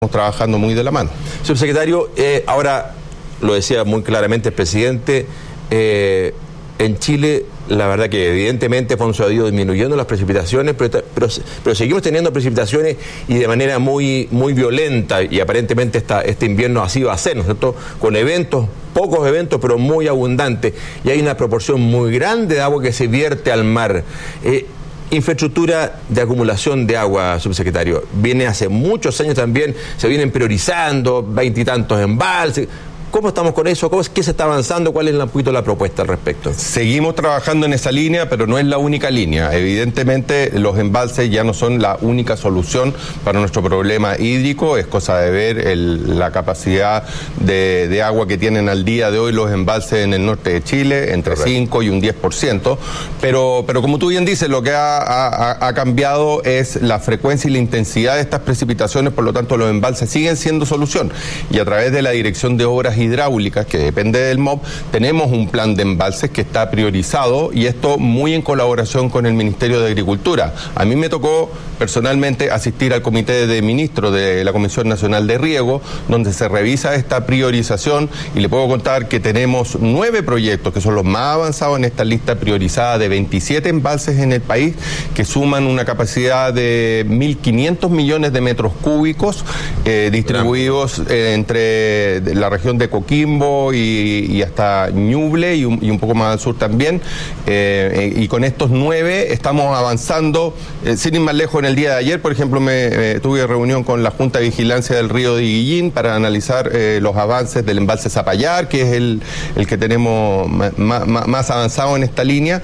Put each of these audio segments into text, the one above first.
trabajando muy de la mano. Subsecretario, ahora lo decía muy claramente el presidente, en Chile la verdad que evidentemente Alfonso ha ido disminuyendo las precipitaciones, pero seguimos teniendo precipitaciones y de manera muy violenta, y aparentemente este invierno así va a ser, ¿no es cierto? Con eventos, pocos eventos, pero muy abundantes, y hay una proporción muy grande de agua que se vierte al mar. Infraestructura de acumulación de agua, subsecretario, viene hace muchos años también, se vienen priorizando 20 y tantos embalses. ¿Cómo estamos con eso? ¿Qué se está avanzando? ¿Cuál es un poquito la propuesta al respecto? Seguimos trabajando en esa línea, pero no es la única línea. Evidentemente, los embalses ya no son la única solución para nuestro problema hídrico. Es cosa de ver la capacidad de agua que tienen al día de hoy los embalses en el norte de Chile, entre 5 y un 10%. Pero como tú bien dices, lo que ha cambiado es la frecuencia y la intensidad de estas precipitaciones. Por lo tanto, los embalses siguen siendo solución. Y a través de la Dirección de Obras Hidráulicas, que depende del MOP, tenemos un plan de embalses que está priorizado, y esto muy en colaboración con el Ministerio de Agricultura. A mí me tocó personalmente asistir al Comité de Ministros de la Comisión Nacional de Riego, donde se revisa esta priorización, y le puedo contar que tenemos 9 proyectos que son los más avanzados en esta lista priorizada de 27 embalses en el país, que suman una capacidad de 1.500 millones de metros cúbicos distribuidos entre la región de Coquimbo y hasta Ñuble y un poco más al sur también, y con estos 9 estamos avanzando, sin ir más lejos. En el día de ayer, por ejemplo, tuve reunión con la Junta de Vigilancia del Río de Guillín para analizar los avances del embalse Zapallar, que es el que tenemos más avanzado en esta línea,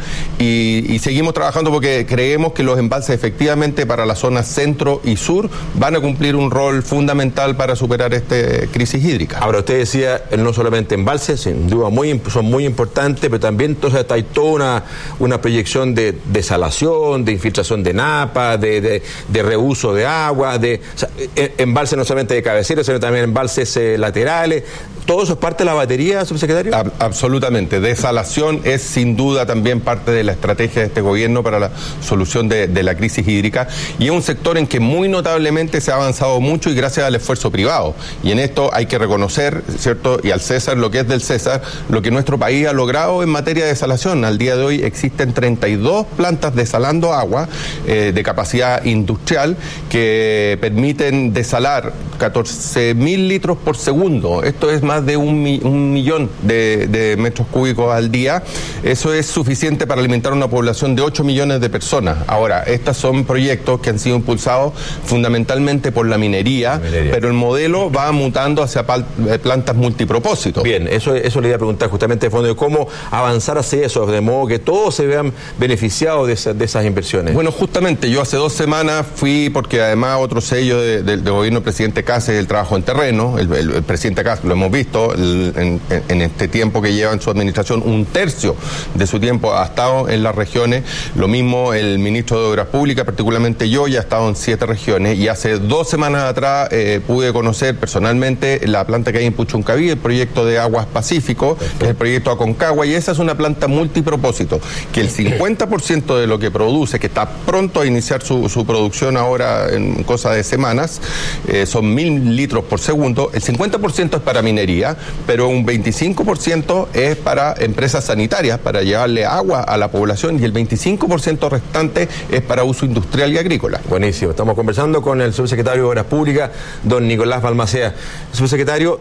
y seguimos trabajando porque creemos que los embalses efectivamente para la zona centro y sur van a cumplir un rol fundamental para superar esta crisis hídrica. Ahora, usted decía, no solamente embalses, sin duda son muy importantes, pero también entonces hay toda una proyección de desalación, de infiltración de napas, de reuso de agua, embalses no solamente de cabecera, sino también embalses laterales. ¿Todo eso es parte de la batería, subsecretario? Absolutamente. Desalación es sin duda también parte de la estrategia de este gobierno para la solución de la crisis hídrica, y es un sector en que muy notablemente se ha avanzado mucho y gracias al esfuerzo privado. Y en esto hay que reconocer, ¿cierto?, y al César lo que es del César, lo que nuestro país ha logrado en materia de desalación. Al día de hoy existen 32 plantas desalando agua de capacidad industrial que permiten desalar 14.000 litros por segundo. Esto es más de un millón de metros cúbicos al día. Eso es suficiente para alimentar una población de 8 millones de personas. Ahora, estos son proyectos que han sido impulsados fundamentalmente por la minería, pero el modelo va mutando hacia plantas multipropósito. Bien, eso le iba a preguntar justamente de fondo, de cómo avanzar hacia eso, de modo que todos se vean beneficiados de esas inversiones. Bueno, justamente yo hace 2 semanas fui, porque además otro sello del gobierno del presidente Kast es el trabajo en terreno. El presidente Kast, lo hemos visto, en este tiempo que lleva en su administración, 1/3 de su tiempo ha estado en las regiones. Lo mismo el ministro de Obras Públicas, particularmente yo, ya he estado en 7 regiones, y hace 2 semanas atrás pude conocer personalmente la planta que hay en Puchuncaví, el proyecto de Aguas Pacífico, que es el proyecto Aconcagua, y esa es una planta multipropósito, que el 50% de lo que produce, que está pronto a iniciar su producción ahora en cosa de semanas, son 1.000 litros por segundo, el 50% es para minería, pero un 25% es para empresas sanitarias, para llevarle agua a la población, y el 25% restante es para uso industrial y agrícola. Buenísimo. Estamos conversando con el subsecretario de Obras Públicas, don Nicolás Balmaceda. Subsecretario,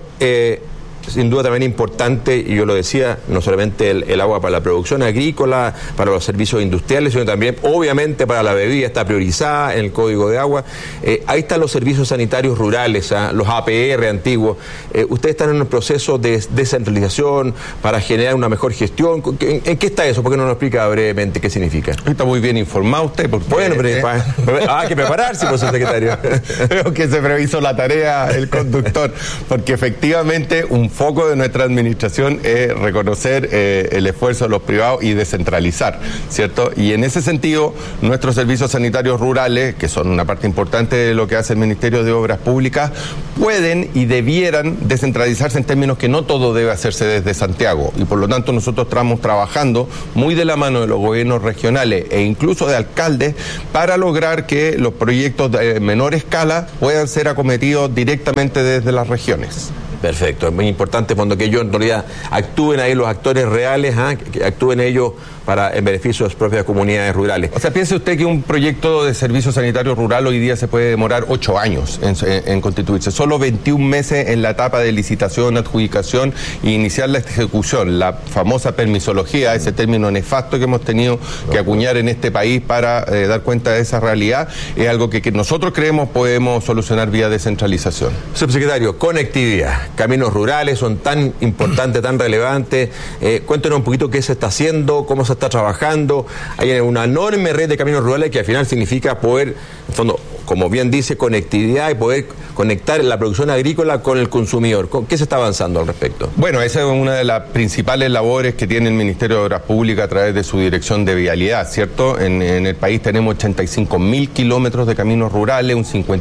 sin duda también importante, y yo lo decía, no solamente el agua para la producción agrícola, para los servicios industriales, sino también, obviamente, para la bebida, está priorizada en el Código de Agua. Ahí están los servicios sanitarios rurales, los APR antiguos. Ustedes están en un proceso de descentralización para generar una mejor gestión. ¿En qué está eso? ¿Por qué no nos explica brevemente qué significa? Está muy bien informado usted. Porque, bueno, pero hay que prepararse, por subsecretario. Creo que se previsó la tarea el conductor, porque efectivamente un foco de nuestra administración es reconocer el esfuerzo de los privados y descentralizar, ¿cierto? Y en ese sentido, nuestros servicios sanitarios rurales, que son una parte importante de lo que hace el Ministerio de Obras Públicas, pueden y debieran descentralizarse en términos que no todo debe hacerse desde Santiago. Y por lo tanto nosotros estamos trabajando muy de la mano de los gobiernos regionales e incluso de alcaldes para lograr que los proyectos de menor escala puedan ser acometidos directamente desde las regiones. Perfecto, es muy importante cuando que ellos en realidad actúen ahí los actores reales, que actúen ellos en beneficio de sus propias comunidades rurales. O sea, piense usted que un proyecto de servicio sanitario rural hoy día se puede demorar 8 años en constituirse, solo 21 meses en la etapa de licitación, adjudicación e iniciar la ejecución, la famosa permisología, ese término nefasto que hemos tenido que acuñar en este país para dar cuenta de esa realidad, es algo que nosotros creemos podemos solucionar vía descentralización. Subsecretario, conectividad, caminos rurales son tan importantes, tan relevantes, cuéntenos un poquito qué se está haciendo, cómo se está trabajando. Hay una enorme red de caminos rurales que al final significa poder, en fondo, como bien dice, conectividad y poder conectar la producción agrícola con el consumidor. ¿Qué se está avanzando al respecto? Bueno, esa es una de las principales labores que tiene el Ministerio de Obras Públicas a través de su Dirección de Vialidad, ¿cierto? En el país tenemos 85.000 kilómetros de caminos rurales, un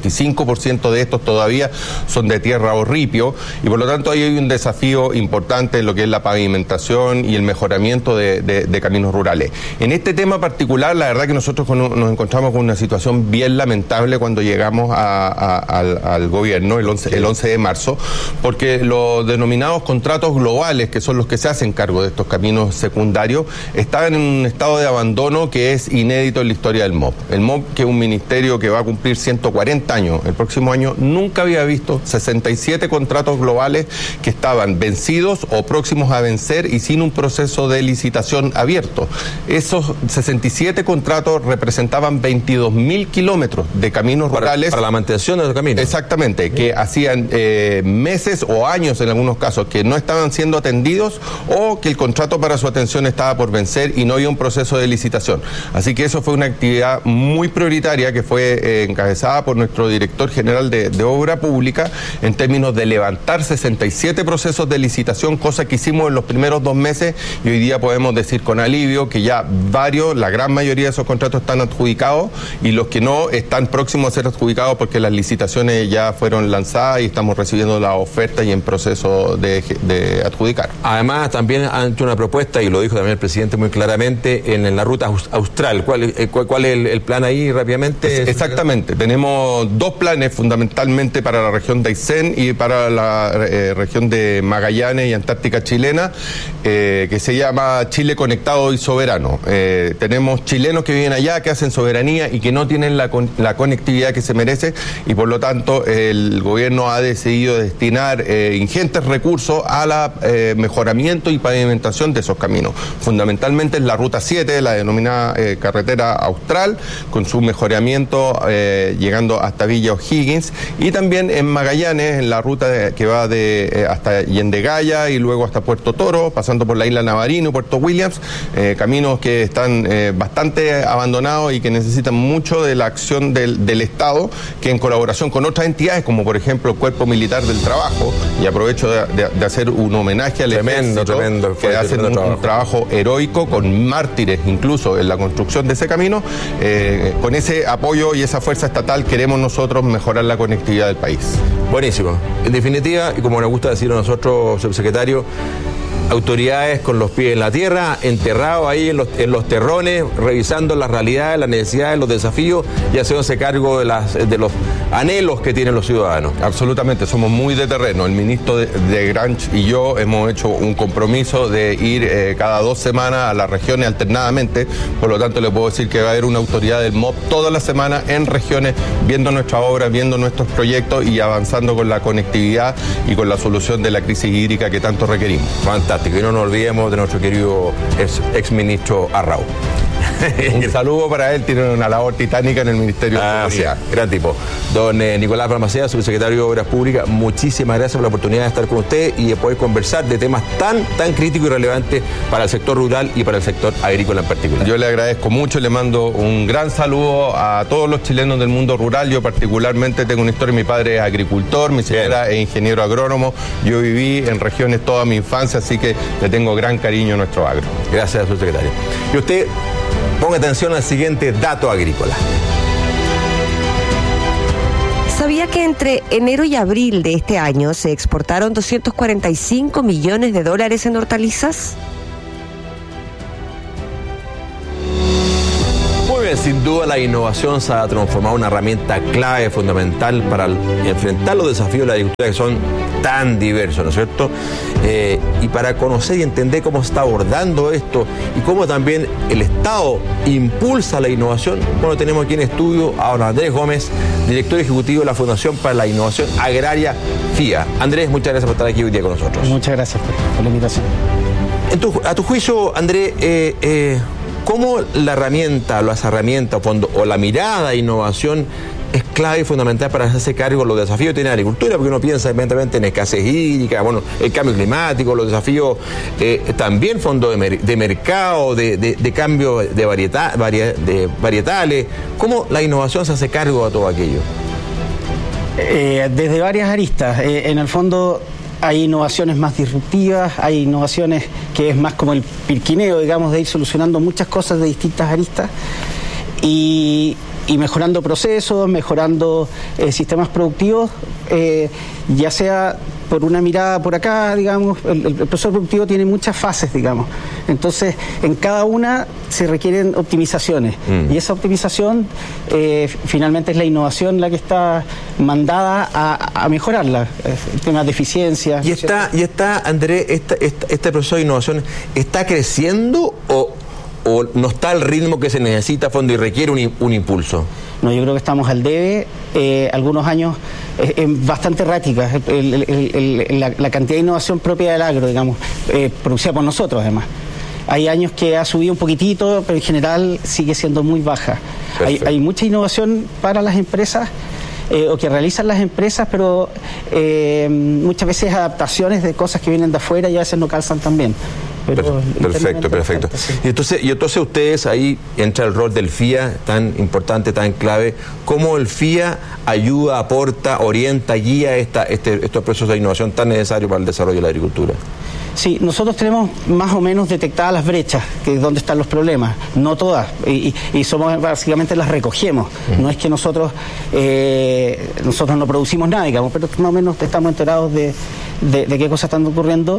55% de estos todavía son de tierra o ripio, y por lo tanto ahí hay un desafío importante en lo que es la pavimentación y el mejoramiento de caminos rurales. En este tema particular, la verdad que nosotros nos encontramos con una situación bien lamentable cuando llegamos al gobierno el 11 de marzo, porque los denominados contratos globales, que son los que se hacen cargo de estos caminos secundarios, estaban en un estado de abandono que es inédito en la historia del MOP. El MOP, que es un ministerio que va a cumplir 140 años el próximo año, nunca había visto 67 contratos globales que estaban vencidos o próximos a vencer y sin un proceso de licitación abierto. Esos 67 contratos representaban 22.000 kilómetros de caminos rurales. Para la mantención de los caminos. Exactamente, que hacían meses o años en algunos casos que no estaban siendo atendidos o que el contrato para su atención estaba por vencer y no había un proceso de licitación. Así que eso fue una actividad muy prioritaria que fue encabezada por nuestro director general de Obra Pública en términos de levantar 67 procesos de licitación, cosa que hicimos en los primeros 2 meses y hoy día podemos decir con alivio que ya la gran mayoría de esos contratos están adjudicados y los que no están próximos a ser adjudicados porque las licitaciones ya fueron lanzadas y estamos recibiendo la oferta y en proceso de adjudicar. Además, también han hecho una propuesta, y lo dijo también el presidente muy claramente, en la ruta austral. ¿Cuál es el plan ahí rápidamente? Exactamente. Tenemos 2 planes fundamentalmente para la región de Aysén y para la región de Magallanes y Antártica chilena, que se llama Chile Conectado y Soberano. Tenemos chilenos que viven allá, que hacen soberanía y que no tienen la conectividad que se merece, y por lo tanto el gobierno ha decidido destinar ingentes recursos a la mejoramiento y pavimentación de esos caminos. Fundamentalmente en la ruta 7, la denominada carretera austral, con su mejoramiento llegando hasta Villa O'Higgins, y también en Magallanes, en la ruta que va hasta Yendegaya y luego hasta Puerto Toro, pasando por la isla Navarino y Puerto Williams, caminos que están bastante abandonados y que necesitan mucho de la acción del Estado, que en colaboración con otras entidades, como por ejemplo el Cuerpo Militar del Trabajo, y aprovecho de hacer un homenaje al ejército, que hacen un trabajo heroico, con mártires incluso en la construcción de ese camino. Con ese apoyo y esa fuerza estatal queremos nosotros mejorar la conectividad del país. Buenísimo. En definitiva, y como nos gusta decir a nosotros, subsecretario, autoridades con los pies en la tierra, enterrados ahí en los terrones, revisando las realidades, las necesidades, los desafíos y haciéndose cargo de los anhelos que tienen los ciudadanos. Absolutamente, somos muy de terreno. El ministro de Granch y yo hemos hecho un compromiso de ir cada 2 semanas a las regiones alternadamente, por lo tanto le puedo decir que va a haber una autoridad del MOP todas las semanas en regiones, viendo nuestras obras, viendo nuestros proyectos y avanzando con la conectividad y con la solución de la crisis hídrica que tanto requerimos. Fantástico, y no nos olvidemos de nuestro querido ex ministro Arrau. Un saludo para él, tiene una labor titánica en el Ministerio de Seguridad. Sí, gran tipo. Don Nicolás Balmaceda, subsecretario de Obras Públicas, muchísimas gracias por la oportunidad de estar con usted y de poder conversar de temas tan críticos y relevantes para el sector rural y para el sector agrícola en particular. Yo le agradezco mucho, le mando un gran saludo a todos los chilenos del mundo rural. Yo particularmente tengo una historia, mi padre es agricultor, mi señora es ingeniero agrónomo, yo viví en regiones toda mi infancia, así que le tengo gran cariño a nuestro agro. Gracias, subsecretario. Y usted ponga atención al siguiente dato agrícola. ¿Sabía que entre enero y abril de este año se exportaron 245 millones de dólares en hortalizas? Muy bien, sin duda la innovación se ha transformado en una herramienta clave, fundamental para enfrentar los desafíos de la agricultura que son tan diversos, ¿no es cierto? Y para conocer y entender cómo se está abordando esto y cómo también el Estado impulsa la innovación, bueno, tenemos aquí en estudio a don Andrés Gómez, director ejecutivo de la Fundación para la Innovación Agraria, FIA. Andrés, muchas gracias por estar aquí hoy día con nosotros. Muchas gracias por la invitación. A tu juicio, Andrés, ¿cómo la herramienta, las herramientas o la mirada de innovación es clave y fundamental para hacerse cargo de los desafíos que tiene la agricultura? Porque uno piensa evidentemente en escasez hídrica, bueno, el cambio climático, los desafíos también fondos de mercado, de cambio de varietales. ¿Cómo la innovación se hace cargo de todo aquello? Desde varias aristas. En el fondo hay innovaciones más disruptivas, hay innovaciones que es más como el pirquineo, digamos, de ir solucionando muchas cosas de distintas aristas y mejorando procesos, mejorando sistemas productivos, ya sea por una mirada por acá, digamos, el proceso productivo tiene muchas fases, digamos. Entonces, en cada una se requieren optimizaciones. Y esa optimización, finalmente, es la innovación la que está mandada a mejorarla. Temas de eficiencia. ¿Y está, Andrés, este proceso de innovación está creciendo o no está al ritmo que se necesita a fondo y requiere un impulso? No, yo creo que estamos al debe. Algunos años bastante erráticas. La cantidad de innovación propia del agro, digamos, producida por nosotros, además. Hay años que ha subido un poquitito, pero en general sigue siendo muy baja. Hay mucha innovación para las empresas, o que realizan las empresas, pero muchas veces adaptaciones de cosas que vienen de afuera y a veces no calzan tan bien. Perfecto. Sí. Y entonces ustedes, ahí entra el rol del FIA, tan importante, tan clave. ¿Cómo el FIA ayuda, aporta, orienta, guía estos procesos de innovación tan necesarios para el desarrollo de la agricultura? Sí, nosotros tenemos más o menos detectadas las brechas, que es donde están los problemas, no todas, y somos básicamente las recogemos. No es que nosotros no producimos nada, digamos, pero más o menos estamos enterados de qué cosas están ocurriendo.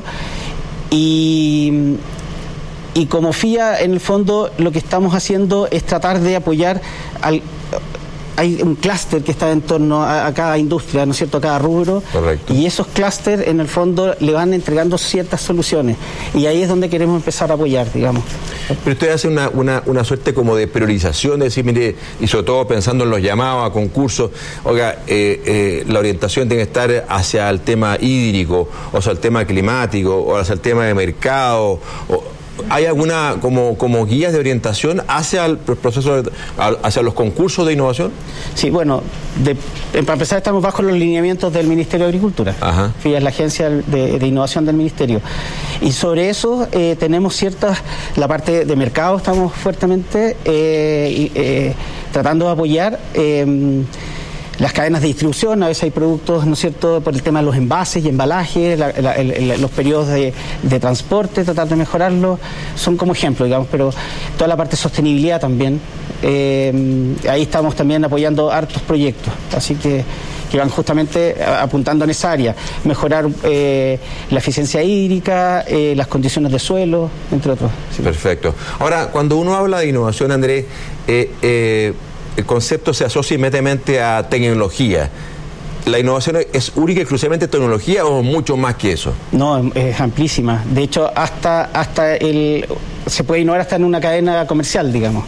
Y como FIA, en el fondo, lo que estamos haciendo es tratar de apoyar hay un clúster que está en torno a cada industria, ¿no es cierto?, a cada rubro. Correcto. Y esos clústeres, en el fondo, le van entregando ciertas soluciones. Y ahí es donde queremos empezar a apoyar, digamos. Pero usted hace una suerte como de priorización, de decir, mire, y sobre todo pensando en los llamados a concursos, oiga, la orientación tiene que estar hacia el tema hídrico, o hacia el tema climático, o hacia el tema de mercado, ¿hay alguna como guías de orientación hacia el proceso, hacia los concursos de innovación? Sí, bueno, para empezar estamos bajo los lineamientos del Ministerio de Agricultura. Ajá. FIA es la agencia de innovación del Ministerio. Y sobre eso tenemos la parte de mercado estamos fuertemente tratando de apoyar. Las cadenas de distribución, a veces hay productos, ¿no es cierto?, por el tema de los envases y embalajes, los periodos de transporte, tratar de mejorarlos, son como ejemplos, digamos, pero toda la parte de sostenibilidad también, ahí estamos también apoyando hartos proyectos, así que van justamente apuntando en esa área, mejorar la eficiencia hídrica, las condiciones de suelo, entre otros. Sí. Perfecto. Ahora, cuando uno habla de innovación, Andrés, el concepto se asocia inmediatamente a tecnología. ¿La innovación es única y exclusivamente tecnología o mucho más que eso? No, es amplísima. De hecho, se puede innovar hasta en una cadena comercial, digamos.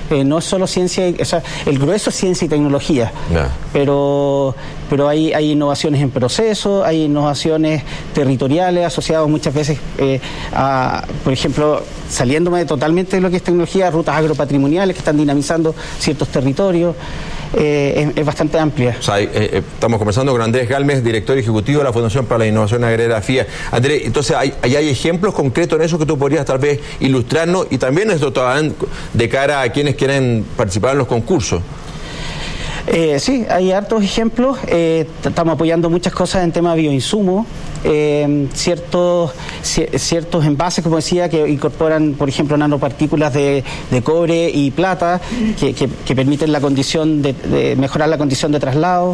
No es solo ciencia, o sea, el grueso es ciencia y tecnología, pero hay innovaciones en procesos, hay innovaciones territoriales asociadas muchas veces a, por ejemplo, saliéndome totalmente de lo que es tecnología, rutas agropatrimoniales que están dinamizando ciertos territorios. Es bastante amplia. O sea, estamos conversando con Andrés Galmes, director ejecutivo de la Fundación para la Innovación Agraria FIA. Andrés, entonces, ¿hay ejemplos concretos en eso que tú podrías tal vez ilustrarnos? Y también esto de cara a quienes quieren participar en los concursos. Sí, hay hartos ejemplos. Estamos apoyando muchas cosas en tema de bioinsumos. Ciertos envases, como decía, que incorporan, por ejemplo, nanopartículas de cobre y plata que permiten la condición de mejorar la condición de traslado.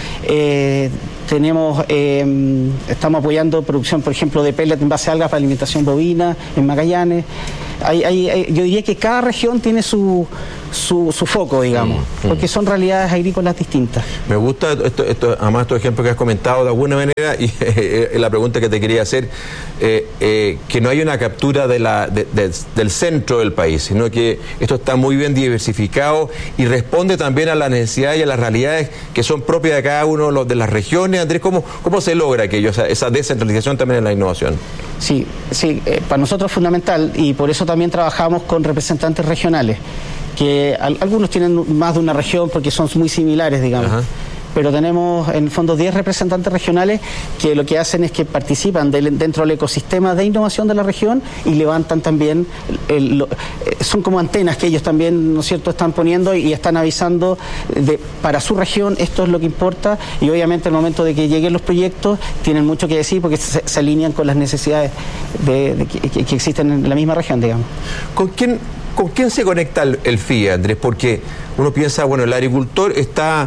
Estamos apoyando producción, por ejemplo, de pellet en base a algas para alimentación bovina en Magallanes. Yo diría que cada región tiene su foco, digamos, porque son realidades agrícolas distintas. Me gusta además estos ejemplos que has comentado de alguna manera, y la pregunta que te quería hacer, que no hay una captura del centro del país, sino que esto está muy bien diversificado y responde también a las necesidades y a las realidades que son propias de cada uno de las regiones. Andrés, ¿cómo se logra aquello, esa descentralización también en la innovación? Sí, para nosotros es fundamental, y por eso también trabajamos con representantes regionales, que algunos tienen más de una región porque son muy similares, digamos. Ajá. Pero tenemos en el fondo 10 representantes regionales que lo que hacen es que participan dentro del ecosistema de innovación de la región y levantan también, son como antenas que ellos también, ¿no es cierto?, están poniendo y están avisando para su región esto es lo que importa, y obviamente al momento de que lleguen los proyectos tienen mucho que decir porque se alinean con las necesidades que existen en la misma región, digamos. ¿Con quién se conecta el FIA, Andrés? Porque uno piensa, bueno, el agricultor está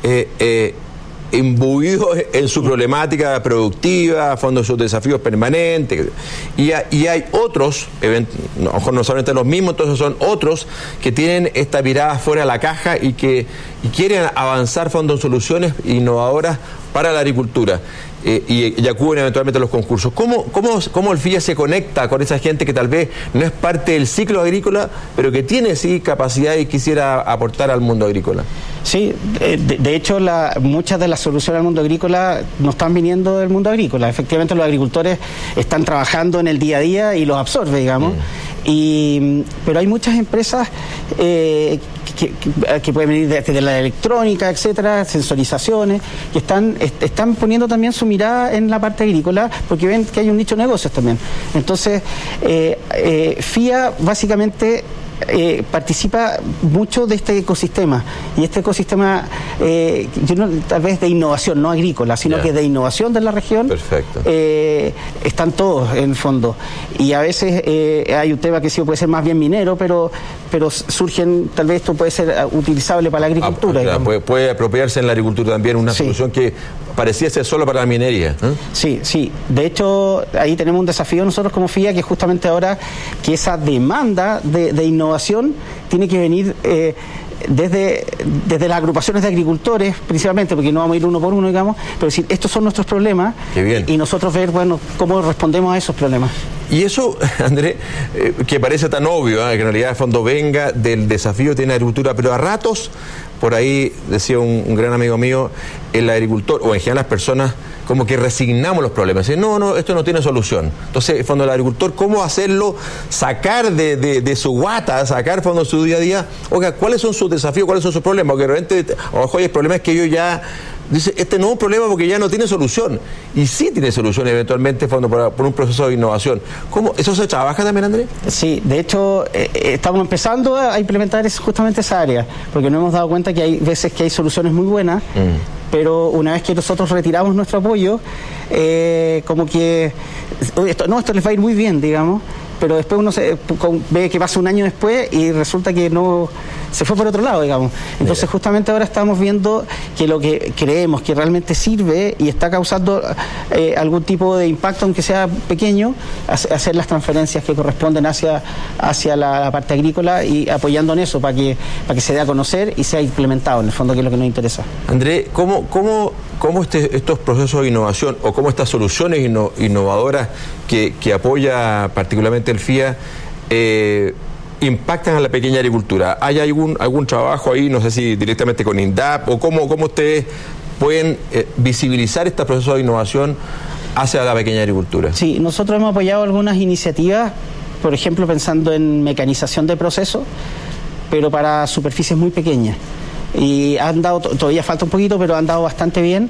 imbuido en su problemática productiva, a fondo de sus desafíos permanentes, y hay otros, a lo mejor no solamente los mismos, entonces son otros que tienen esta mirada fuera de la caja y quieren avanzar fondo en soluciones innovadoras para la agricultura. Y acuden eventualmente a los concursos. ¿Cómo el FIA se conecta con esa gente que tal vez no es parte del ciclo agrícola, pero que tiene sí capacidad y quisiera aportar al mundo agrícola? Sí, de hecho muchas de las soluciones al mundo agrícola no están viniendo del mundo agrícola. Efectivamente los agricultores están trabajando en el día a día y los absorbe, digamos. Pero hay muchas empresas que pueden venir desde la electrónica, etcétera, sensorizaciones, que están poniendo también su mirada en la parte agrícola porque ven que hay un nicho de negocios también. Entonces, FIA básicamente participa mucho de este ecosistema, y este ecosistema tal vez de innovación, no agrícola, sino que de innovación de la región. Perfecto. Están todos en el fondo, y a veces hay un tema que sí puede ser más bien minero, pero surgen, tal vez esto puede ser utilizable para la agricultura. Puede apropiarse en la agricultura también una solución que parecía ser solo para la minería. Sí, de hecho ahí tenemos un desafío nosotros como FIA, que justamente ahora que esa demanda de innovación tiene que venir desde las agrupaciones de agricultores, principalmente, porque no vamos a ir uno por uno, digamos, pero decir, estos son nuestros problemas, y nosotros ver, bueno, cómo respondemos a esos problemas. Y eso, Andrés, que parece tan obvio, que en realidad de fondo venga del desafío que tiene la agricultura, pero a ratos, por ahí decía un gran amigo mío, el agricultor, o en general las personas, como que resignamos los problemas. Dicen, no, esto no tiene solución. Entonces, en fondo, el agricultor, ¿cómo hacerlo? Sacar de su guata, sacar fondo su día a día. Oiga, ¿cuáles son sus desafíos? ¿Cuáles son sus problemas? Porque de repente, a lo mejor el problema es que ellos ya... Dice, este no es un problema porque ya no tiene solución. Y sí tiene solución eventualmente por un proceso de innovación. ¿Cómo? ¿Eso se trabaja también, Andrés? Sí, de hecho, estamos empezando a implementar justamente esa área, porque nos hemos dado cuenta que hay veces que hay soluciones muy buenas, pero una vez que nosotros retiramos nuestro apoyo, como que esto les va a ir muy bien, digamos, pero después uno ve que pasa un año después y resulta que no se fue por otro lado, digamos. Entonces justamente ahora estamos viendo que lo que creemos que realmente sirve y está causando algún tipo de impacto, aunque sea pequeño, hacer las transferencias que corresponden hacia la parte agrícola y apoyando en eso para que se dé a conocer y sea implementado, en el fondo, que es lo que nos interesa. Andrés, ¿cómo estos procesos de innovación o cómo estas soluciones innovadoras que apoya particularmente el FIA impactan a la pequeña agricultura. ¿Hay algún trabajo ahí, no sé si directamente con INDAP, o cómo ustedes pueden visibilizar este proceso de innovación hacia la pequeña agricultura? Sí, nosotros hemos apoyado algunas iniciativas, por ejemplo, pensando en mecanización de procesos, pero para superficies muy pequeñas. Y han dado, todavía falta un poquito, pero han dado bastante bien.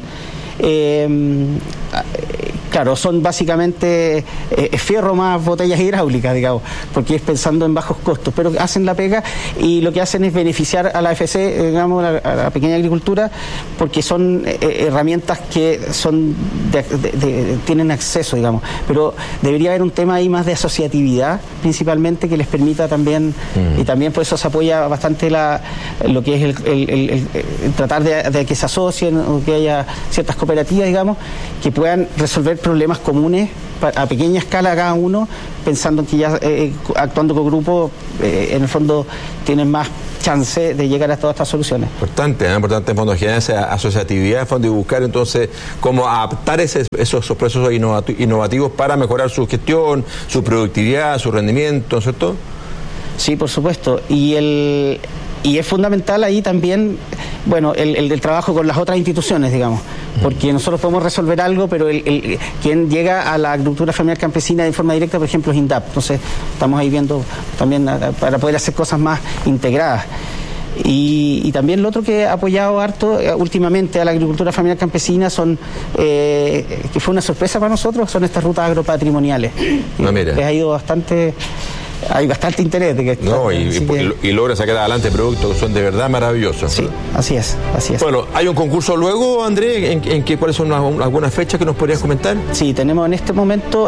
Claro, son básicamente fierro más botellas hidráulicas, digamos, porque es pensando en bajos costos, pero hacen la pega y lo que hacen es beneficiar a la AFC, digamos, a la pequeña agricultura, porque son herramientas que son tienen acceso, digamos, pero debería haber un tema ahí más de asociatividad, principalmente, que les permita también, y también por eso se apoya bastante lo que es el tratar de que se asocien, o que haya ciertas cooperativas, digamos, que puedan resolver problemas comunes a pequeña escala cada uno, pensando en que ya actuando con grupos, en el fondo tienen más chance de llegar a todas estas soluciones. Importante en fondo generar esa asociatividad, en fondo, y buscar entonces cómo adaptar esos procesos innovativos para mejorar su gestión, su productividad, su rendimiento, ¿cierto? Sí, por supuesto. Y es fundamental ahí también, bueno, el trabajo con las otras instituciones, digamos, porque nosotros podemos resolver algo, pero quien llega a la agricultura familiar campesina de forma directa, por ejemplo, es INDAP. Entonces, estamos ahí viendo también para poder hacer cosas más integradas. Y también lo otro que ha apoyado harto últimamente a la agricultura familiar campesina son, que fue una sorpresa para nosotros, son estas rutas agropatrimoniales. Mira. Les ha ido bastante... Hay bastante interés de que... No, y logra sacar adelante productos que son de verdad maravillosos. Sí, así es. Bueno, ¿hay un concurso luego, Andrés? ¿Cuáles son algunas fechas que nos podrías comentar? Sí, tenemos en este momento,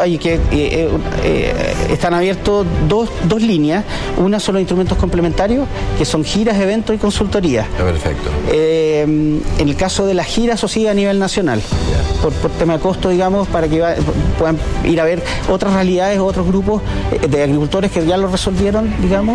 están abiertos dos líneas. Una son los instrumentos complementarios, que son giras, eventos y consultorías. Perfecto. En el caso de las giras, eso sigue a nivel nacional, por tema de costo, digamos, para que puedan ir a ver otras realidades, otros grupos de agricultores que ya lo resolvieron, digamos,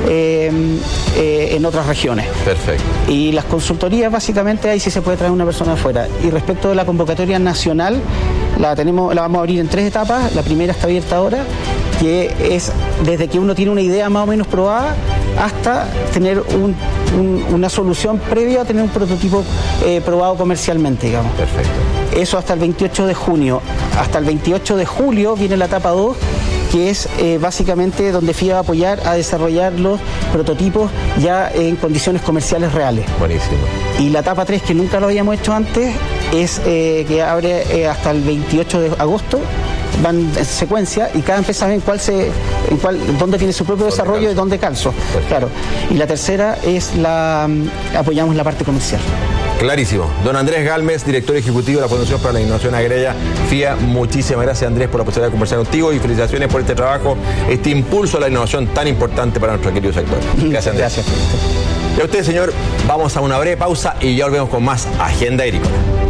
en otras regiones. Perfecto. Y las consultorías, básicamente, ahí sí se puede traer una persona afuera. Y respecto de la convocatoria nacional, la vamos a abrir en 3 etapas. La primera está abierta ahora, que es desde que uno tiene una idea más o menos probada hasta tener una solución previa a tener un prototipo probado comercialmente, digamos. Perfecto. Eso hasta el 28 de junio. Hasta el 28 de julio viene la etapa 2, que es básicamente donde FIA va a apoyar a desarrollar los prototipos ya en condiciones comerciales reales. Buenísimo. Y la etapa 3, que nunca lo habíamos hecho antes, es que abre hasta el 28 de agosto, van en secuencia, y cada empresa ve dónde tiene su propio desarrollo y dónde calzo. Claro. Y la tercera es apoyamos la parte comercial. Clarísimo. Don Andrés Galmes, director ejecutivo de la Fundación para la Innovación Agraria, FIA. Muchísimas gracias, Andrés, por la posibilidad de conversar contigo, y felicitaciones por este trabajo, este impulso a la innovación tan importante para nuestro querido sector. Gracias, Andrés. Gracias. Y a usted, señor, vamos a una breve pausa y ya volvemos con más Agenda Agrícola.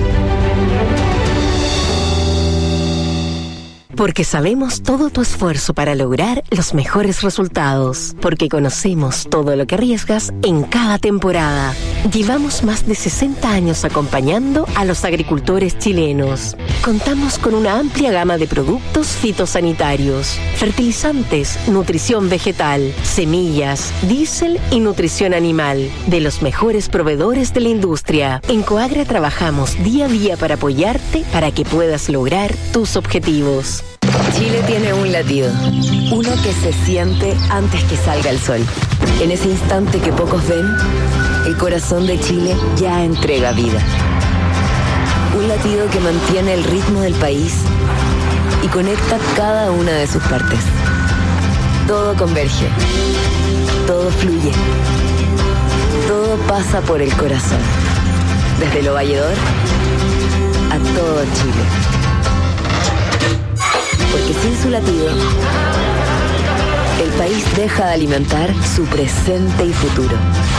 Porque sabemos todo tu esfuerzo para lograr los mejores resultados. Porque conocemos todo lo que arriesgas en cada temporada. Llevamos más de 60 años acompañando a los agricultores chilenos. Contamos con una amplia gama de productos fitosanitarios, fertilizantes, nutrición vegetal, semillas, diésel y nutrición animal, de los mejores proveedores de la industria. En Coagra trabajamos día a día para apoyarte para que puedas lograr tus objetivos. Chile tiene un latido, uno que se siente antes que salga el sol. En ese instante que pocos ven, el corazón de Chile ya entrega vida. Un latido que mantiene el ritmo del país y conecta cada una de sus partes. Todo converge, todo fluye, todo pasa por el corazón. Desde Lo Valledor a todo Chile. Porque sin su latido, el país deja de alimentar su presente y futuro.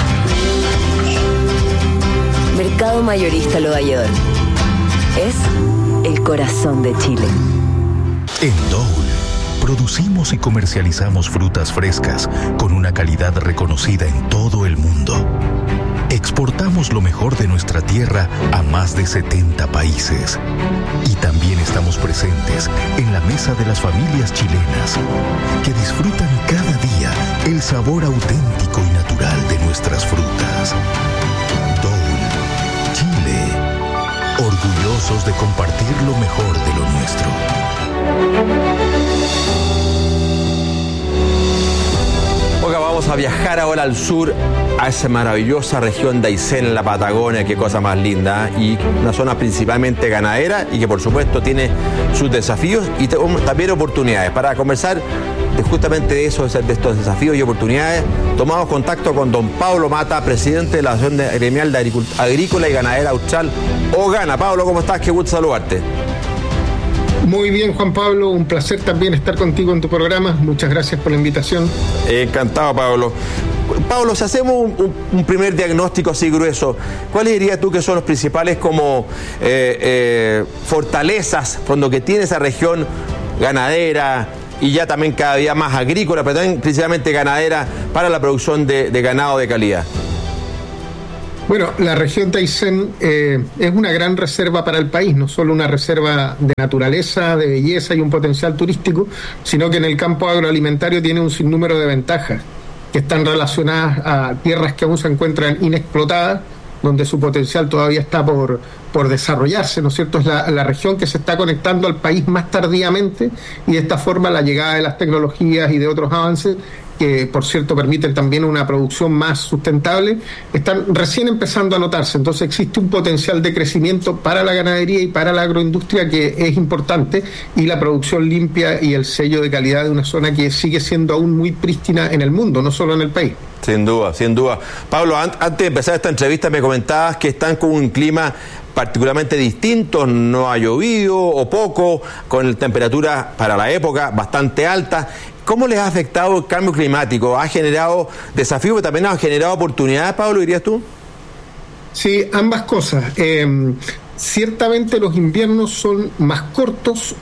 Mercado Mayorista Lo Valledor. Es el corazón de Chile. En Dole, producimos y comercializamos frutas frescas con una calidad reconocida en todo el mundo. Exportamos lo mejor de nuestra tierra a más de 70 países. Y también estamos seguimos presentes en la mesa de las familias chilenas que disfrutan cada día el sabor auténtico y natural de nuestras frutas. Dole, Chile, orgullosos de compartir lo mejor de lo nuestro. Oiga, vamos a viajar ahora al sur, a esa maravillosa región de Aysén, en la Patagonia, qué cosa más linda, y una zona principalmente ganadera y que por supuesto tiene sus desafíos y también oportunidades. Para conversar justamente de estos desafíos y oportunidades, tomamos contacto con don Pablo Mata, presidente de la Asociación Gremial de Agrícola y Ganadera Austral, OGANA. Pablo, ¿cómo estás? Qué gusto saludarte. Muy bien, Juan Pablo, un placer también estar contigo en tu programa. Muchas gracias por la invitación. Encantado, Pablo. Pablo, si hacemos un primer diagnóstico así grueso, ¿cuáles dirías tú que son los principales como fortalezas cuando que tiene esa región ganadera y ya también cada día más agrícola, pero también principalmente ganadera para la producción de ganado de calidad? Bueno, la región de Aysén es una gran reserva para el país, no solo una reserva de naturaleza, de belleza y un potencial turístico, sino que en el campo agroalimentario tiene un sinnúmero de ventajas que están relacionadas a tierras que aún se encuentran inexplotadas, donde su potencial todavía está por desarrollarse, ¿no es cierto? Es la región que se está conectando al país más tardíamente y de esta forma la llegada de las tecnologías y de otros avances que por cierto permiten también una producción más sustentable, están recién empezando a notarse. Entonces existe un potencial de crecimiento para la ganadería y para la agroindustria que es importante, y la producción limpia y el sello de calidad de una zona que sigue siendo aún muy prístina en el mundo, no solo en el país. Sin duda, sin duda. Pablo, antes de empezar esta entrevista me comentabas que están con un clima particularmente distinto, no ha llovido o poco, con temperaturas para la época bastante altas. ¿Cómo les ha afectado el cambio climático? ¿Ha generado desafíos, pero también ha generado oportunidades, Pablo, dirías tú? Sí, ambas cosas. Ciertamente los inviernos son más cortos,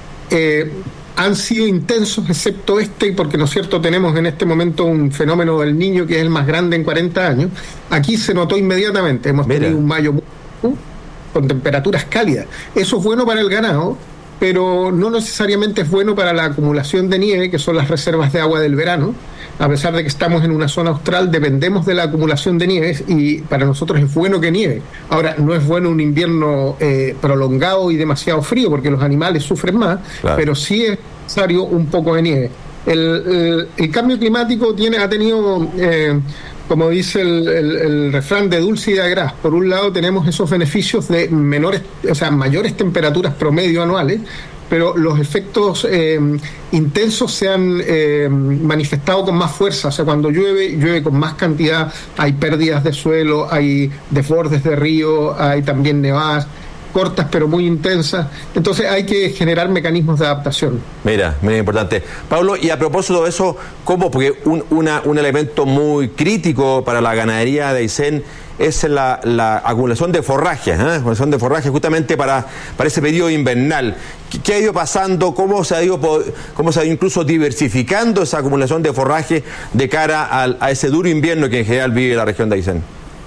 han sido intensos, excepto porque, ¿no es cierto?, tenemos en este momento un fenómeno del Niño que es el más grande en 40 años. Aquí se notó inmediatamente, hemos tenido un mayo muy con temperaturas cálidas. Eso es bueno para el ganado, pero no necesariamente es bueno para la acumulación de nieve, que son las reservas de agua del verano. A pesar de que estamos en una zona austral, dependemos de la acumulación de nieves y para nosotros es bueno que nieve. Ahora, no es bueno un invierno prolongado y demasiado frío, porque los animales sufren más, claro, pero sí es necesario un poco de nieve. El cambio climático ha tenido... como dice el refrán, de dulce y de agraz. Por un lado tenemos esos beneficios de mayores temperaturas promedio anuales, pero los efectos intensos se han manifestado con más fuerza. O sea, cuando llueve con más cantidad, hay pérdidas de suelo, hay desbordes de río, hay también nevadas cortas pero muy intensas. Entonces hay que generar mecanismos de adaptación. Mira, importante. Pablo, y a propósito de eso, ¿cómo? Porque un elemento muy crítico para la ganadería de Aysén es la acumulación de forraje, acumulación de forraje justamente para ese periodo invernal. ¿Qué ha ido pasando? ¿Cómo se ha ido incluso diversificando esa acumulación de forraje de cara a ese duro invierno que en general vive la región de Aysén?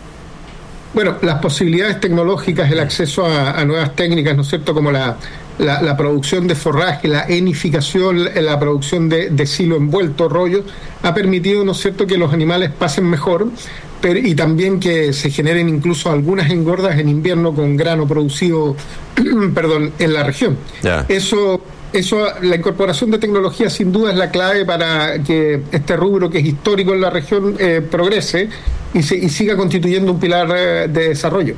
Bueno, las posibilidades tecnológicas, el acceso a nuevas técnicas, ¿no es cierto?, como la producción de forraje, la enificación, la producción de silo envuelto, rollo, ha permitido, ¿no es cierto?, que los animales pasen mejor, y también que se generen incluso algunas engordas en invierno con grano producido en la región. Yeah. Eso, la incorporación de tecnología sin duda es la clave para que este rubro, que es histórico en la región, progrese y siga constituyendo un pilar de desarrollo.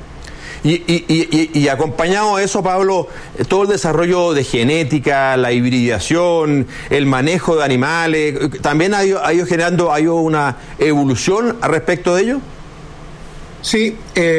Y acompañado de eso, Pablo, todo el desarrollo de genética, la hibridación, el manejo de animales, ¿también ha ido generando una evolución al respecto de ello? Sí,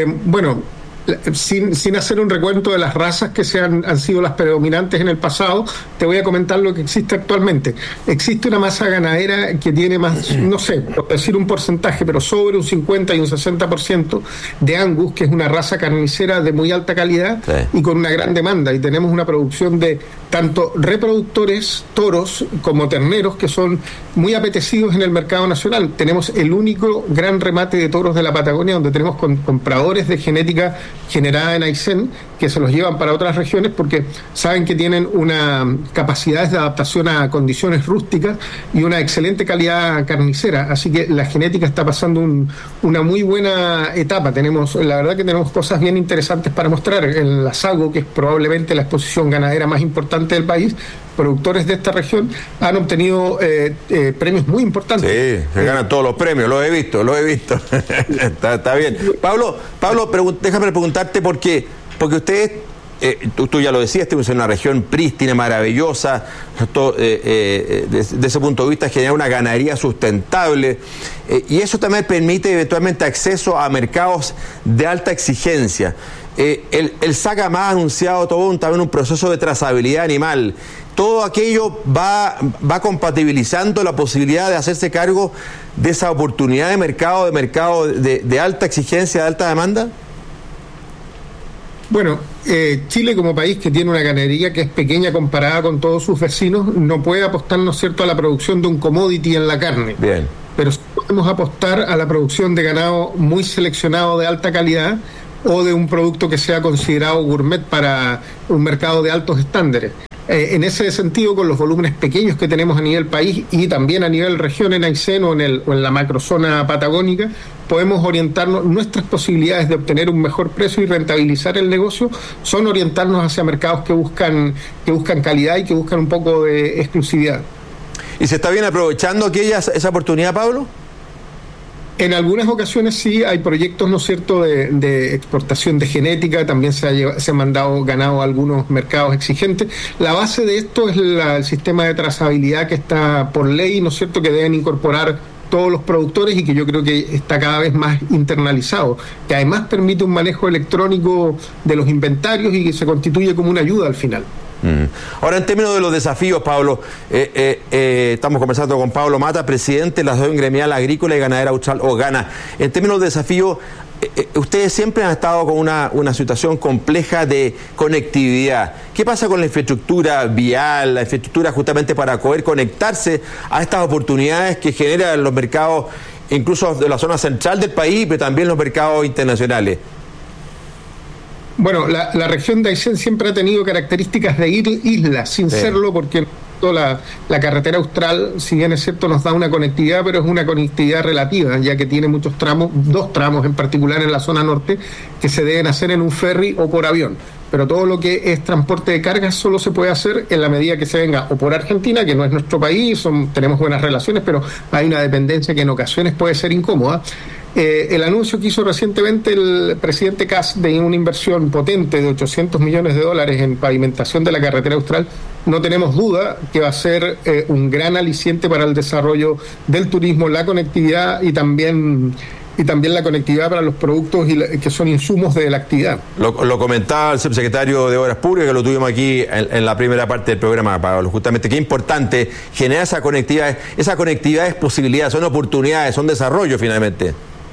sin hacer un recuento de las razas que han sido las predominantes en el pasado, te voy a comentar lo que existe actualmente. Existe una masa ganadera que tiene más, no sé, por decir un porcentaje, pero sobre un 50 y un 60% de Angus, que es una raza carnicera de muy alta calidad, sí, y con una gran demanda. Y tenemos una producción de tanto reproductores, toros, como terneros, que son muy apetecidos en el mercado nacional. Tenemos el único gran remate de toros de la Patagonia, donde tenemos compradores de genética generada en Aysén, que se los llevan para otras regiones porque saben que tienen una capacidades de adaptación a condiciones rústicas y una excelente calidad carnicera, así que la genética está pasando una muy buena etapa. La verdad que tenemos cosas bien interesantes para mostrar. En la Sago, que es probablemente la exposición ganadera más importante del país, productores de esta región han obtenido premios muy importantes. Sí, se ganan todos los premios, lo he visto. está bien. Pablo, déjame preguntarte porque ustedes, tú ya lo decías, estamos en una región prístina, maravillosa, desde ese punto de vista genera una ganadería sustentable, y eso también permite eventualmente acceso a mercados de alta exigencia. El SAC-AMAS ha anunciado también un proceso de trazabilidad animal. Todo aquello va compatibilizando la posibilidad de hacerse cargo de esa oportunidad de mercado de alta exigencia, de alta demanda. Bueno, Chile como país que tiene una ganadería que es pequeña comparada con todos sus vecinos, no puede apostar, ¿no es cierto?, a la producción de un commodity en la carne. Bien. Pero sí podemos apostar a la producción de ganado muy seleccionado de alta calidad o de un producto que sea considerado gourmet para un mercado de altos estándares. En ese sentido, con los volúmenes pequeños que tenemos a nivel país y también a nivel región en Aysén o en la macrozona patagónica, podemos orientarnos, nuestras posibilidades de obtener un mejor precio y rentabilizar el negocio son orientarnos hacia mercados que buscan calidad y que buscan un poco de exclusividad. ¿Y se está bien aprovechando esa oportunidad, Pablo? En algunas ocasiones sí hay proyectos, ¿no es cierto?, de exportación de genética, también se han mandado ganado a algunos mercados exigentes. La base de esto es el sistema de trazabilidad que está por ley, ¿no es cierto?, que deben incorporar todos los productores y que yo creo que está cada vez más internalizado, que además permite un manejo electrónico de los inventarios y que se constituye como una ayuda al final. Ahora, en términos de los desafíos, Pablo, estamos conversando con Pablo Mata, presidente de la Asociación Gremial Agrícola y Ganadera Austral, OGANA. En términos de desafíos, ustedes siempre han estado con una situación compleja de conectividad. ¿Qué pasa con la infraestructura vial, la infraestructura justamente para poder conectarse a estas oportunidades que generan los mercados, incluso de la zona central del país, pero también los mercados internacionales? Bueno, la región de Aysén siempre ha tenido características de isla, sin serlo, porque la carretera austral, si bien es cierto, nos da una conectividad, pero es una conectividad relativa, ya que tiene muchos tramos, 2 tramos en particular en la zona norte, que se deben hacer en un ferry o por avión. Pero todo lo que es transporte de cargas solo se puede hacer en la medida que se venga o por Argentina, que no es nuestro país, tenemos buenas relaciones, pero hay una dependencia que en ocasiones puede ser incómoda. El anuncio que hizo recientemente el presidente Kast de una inversión potente de $800 millones en pavimentación de la carretera austral, no tenemos duda que va a ser un gran aliciente para el desarrollo del turismo, la conectividad y también la conectividad para los productos que son insumos de la actividad. Lo comentaba el subsecretario de Obras Públicas, que lo tuvimos aquí en la primera parte del programa, Pablo, justamente qué importante generar esa conectividad. Esa conectividad es posibilidad, son oportunidades, son desarrollo finalmente.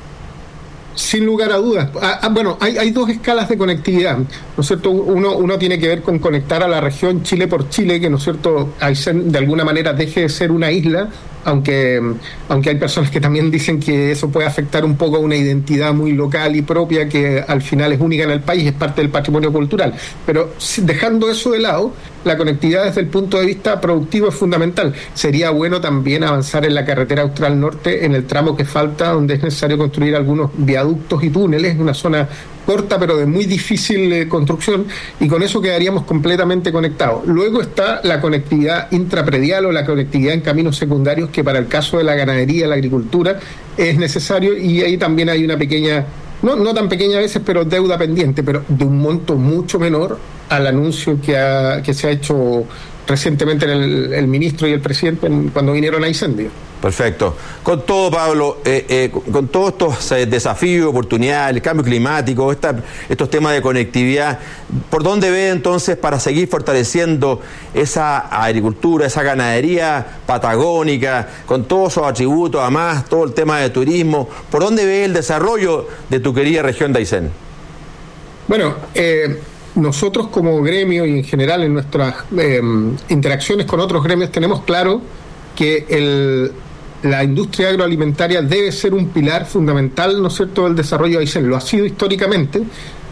Sin lugar a dudas. Bueno, hay 2 escalas de conectividad, ¿no es cierto? Uno tiene que ver con conectar a la región Chile por Chile, que, ¿no es cierto?, Aysén de alguna manera deje de ser una isla, aunque hay personas que también dicen que eso puede afectar un poco a una identidad muy local y propia que al final es única en el país, es parte del patrimonio cultural. Pero dejando eso de lado, la conectividad desde el punto de vista productivo es fundamental. Sería bueno también avanzar en la carretera austral norte, en el tramo que falta, donde es necesario construir algunos viaductos y túneles, una zona corta pero de muy difícil construcción, y con eso quedaríamos completamente conectados. Luego está la conectividad intrapredial o la conectividad en caminos secundarios, que para el caso de la ganadería, la agricultura, es necesario, y ahí también hay una pequeña, no tan pequeña a veces, pero deuda pendiente, pero de un monto mucho menor al anuncio que se ha hecho recientemente el ministro y el presidente cuando vinieron a Incendio. Perfecto. Con todo, Pablo, con todos estos desafíos, oportunidades, el cambio climático, estos temas de conectividad, ¿por dónde ve entonces para seguir fortaleciendo esa agricultura, esa ganadería patagónica, con todos sus atributos, además todo el tema de turismo? ¿Por dónde ve el desarrollo de tu querida región de Aysén? Bueno, nosotros como gremio y en general en nuestras interacciones con otros gremios tenemos claro que la industria agroalimentaria debe ser un pilar fundamental, ¿no es cierto?, del desarrollo de Aysén. Lo ha sido históricamente,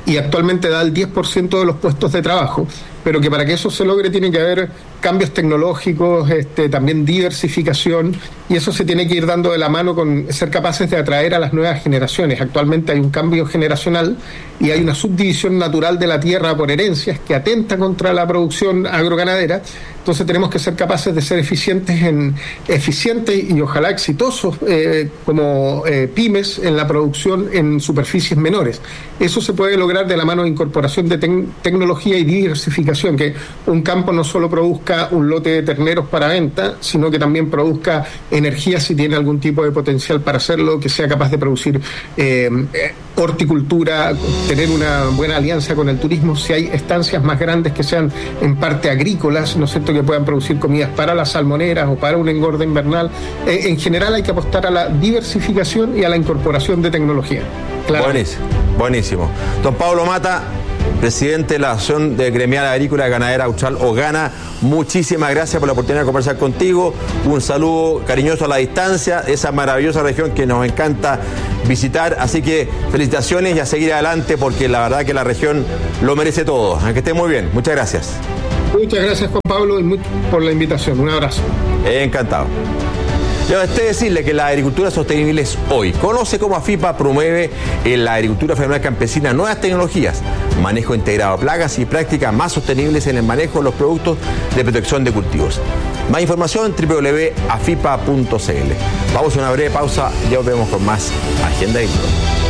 y actualmente da el 10% de los puestos de trabajo, pero que para que eso se logre tiene que haber cambios tecnológicos, también diversificación, y eso se tiene que ir dando de la mano con ser capaces de atraer a las nuevas generaciones. Actualmente hay un cambio generacional y hay una subdivisión natural de la tierra por herencias que atenta contra la producción agroganadera. Entonces tenemos que ser capaces de ser eficientes y ojalá exitosos como pymes en la producción en superficies menores. Eso se puede lograr de la mano de incorporación de tecnología y diversificación, que un campo no solo produzca un lote de terneros para venta, sino que también produzca energía si tiene algún tipo de potencial para hacerlo, que sea capaz de producir horticultura, tener una buena alianza con el turismo, si hay estancias más grandes que sean en parte agrícolas, ¿no es cierto?, que puedan producir comidas para las salmoneras o para un engorde invernal. En general hay que apostar a la diversificación y a la incorporación de tecnología. Claro. Buenísimo. Don Pablo Mata, presidente de la Asociación de Gremial Agrícola y Ganadera Austral Ogana, muchísimas gracias por la oportunidad de conversar contigo. Un saludo cariñoso a la distancia, esa maravillosa región que nos encanta visitar. Así que felicitaciones y a seguir adelante, porque la verdad que la región lo merece todo. Que esté muy bien. Muchas gracias. Muchas gracias, Juan Pablo, y por la invitación. Un abrazo. Encantado. Yo deseo decirle que la agricultura sostenible es hoy. Conoce cómo AFIPA promueve en la agricultura familiar campesina nuevas tecnologías, manejo integrado de plagas y prácticas más sostenibles en el manejo de los productos de protección de cultivos. Más información www.afipa.cl. Vamos a una breve pausa, ya os vemos con más Agenda Agrícola.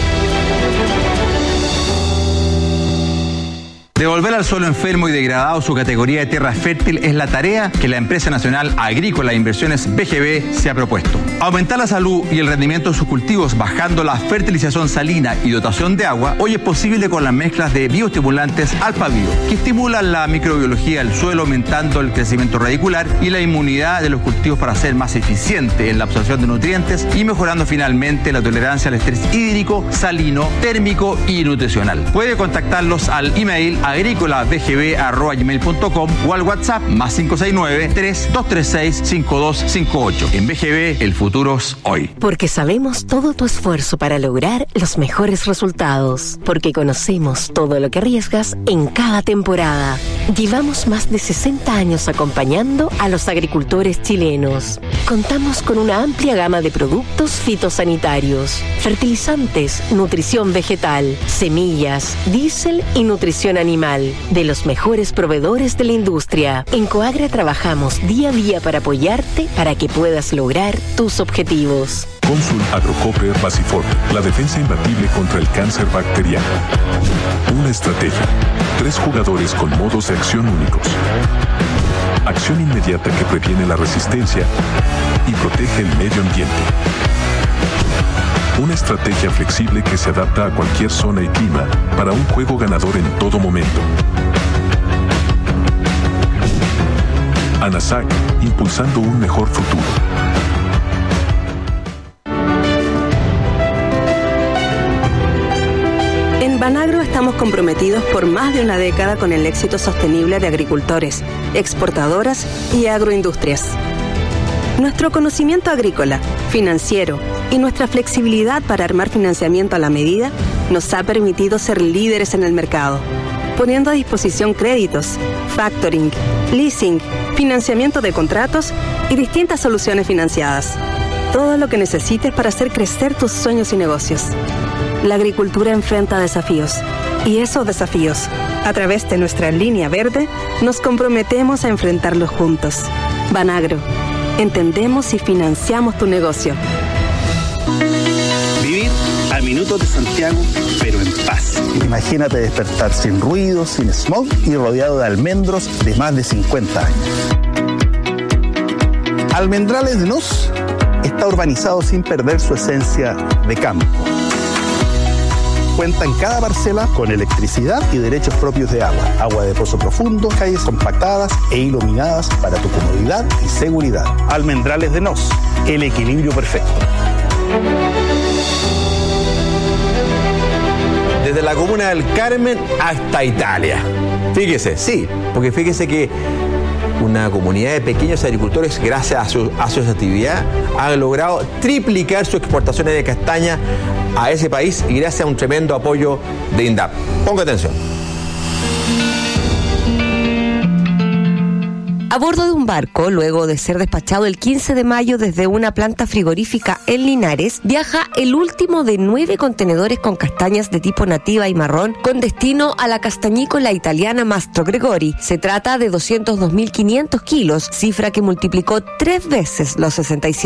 Devolver al suelo enfermo y degradado su categoría de tierra fértil es la tarea que la Empresa Nacional Agrícola e Inversiones BGB se ha propuesto. Aumentar la salud y el rendimiento de sus cultivos bajando la fertilización salina y dotación de agua hoy es posible con las mezclas de bioestimulantes Alpha-Bio, que estimulan la microbiología del suelo, aumentando el crecimiento radicular y la inmunidad de los cultivos para ser más eficiente en la absorción de nutrientes y mejorando finalmente la tolerancia al estrés hídrico, salino, térmico y nutricional. Puede contactarlos al email agricolabgb@gmail.com o al WhatsApp +569 3236 5258. En BGB, el futuro es hoy. Porque sabemos todo tu esfuerzo para lograr los mejores resultados. Porque conocemos todo lo que arriesgas en cada temporada. Llevamos más de 60 años acompañando a los agricultores chilenos. Contamos con una amplia gama de productos fitosanitarios, fertilizantes, nutrición vegetal, semillas, diésel y nutrición animal, de los mejores proveedores de la industria. En Coagra trabajamos día a día para apoyarte para que puedas lograr tus objetivos. Consul Agrocopper Basiform, la defensa imbatible contra el cáncer bacteriano. Una estrategia, 3 jugadores con modos de acción únicos. Acción inmediata que previene la resistencia y protege el medio ambiente. Una estrategia flexible que se adapta a cualquier zona y clima para un juego ganador en todo momento. ANASAC, impulsando un mejor futuro. En Banagro estamos comprometidos por más de una década con el éxito sostenible de agricultores, exportadoras y agroindustrias. Nuestro conocimiento agrícola, financiero y nuestra flexibilidad para armar financiamiento a la medida nos ha permitido ser líderes en el mercado, poniendo a disposición créditos, factoring, leasing, financiamiento de contratos y distintas soluciones financiadas. Todo lo que necesites para hacer crecer tus sueños y negocios. La agricultura enfrenta desafíos y esos desafíos, a través de nuestra línea verde, nos comprometemos a enfrentarlos juntos. Banagro. Entendemos y financiamos tu negocio. Vivir a minutos de Santiago, pero en paz. Imagínate despertar sin ruido, sin smog y rodeado de almendros de más de 50 años. Almendrales de Nos está urbanizado sin perder su esencia de campo. Cuenta en cada parcela con electricidad y derechos propios de agua, agua de pozo profundo, calles compactadas e iluminadas para tu comodidad y seguridad. Almendrales de Nos, el equilibrio perfecto. Desde la comuna del Carmen hasta Italia. Fíjese, sí, porque fíjese que una comunidad de pequeños agricultores, gracias a su asociatividad, ha logrado triplicar sus exportaciones de castaña a ese país y gracias a un tremendo apoyo de INDAP. Ponga atención. A bordo de un barco, luego de ser despachado el 15 de mayo desde una planta frigorífica en Linares, viaja el último de 9 contenedores con castañas de tipo nativa y marrón con destino a la castañícola italiana Mastro Gregori. Se trata de 202.500 kilos, cifra que multiplicó 3 veces los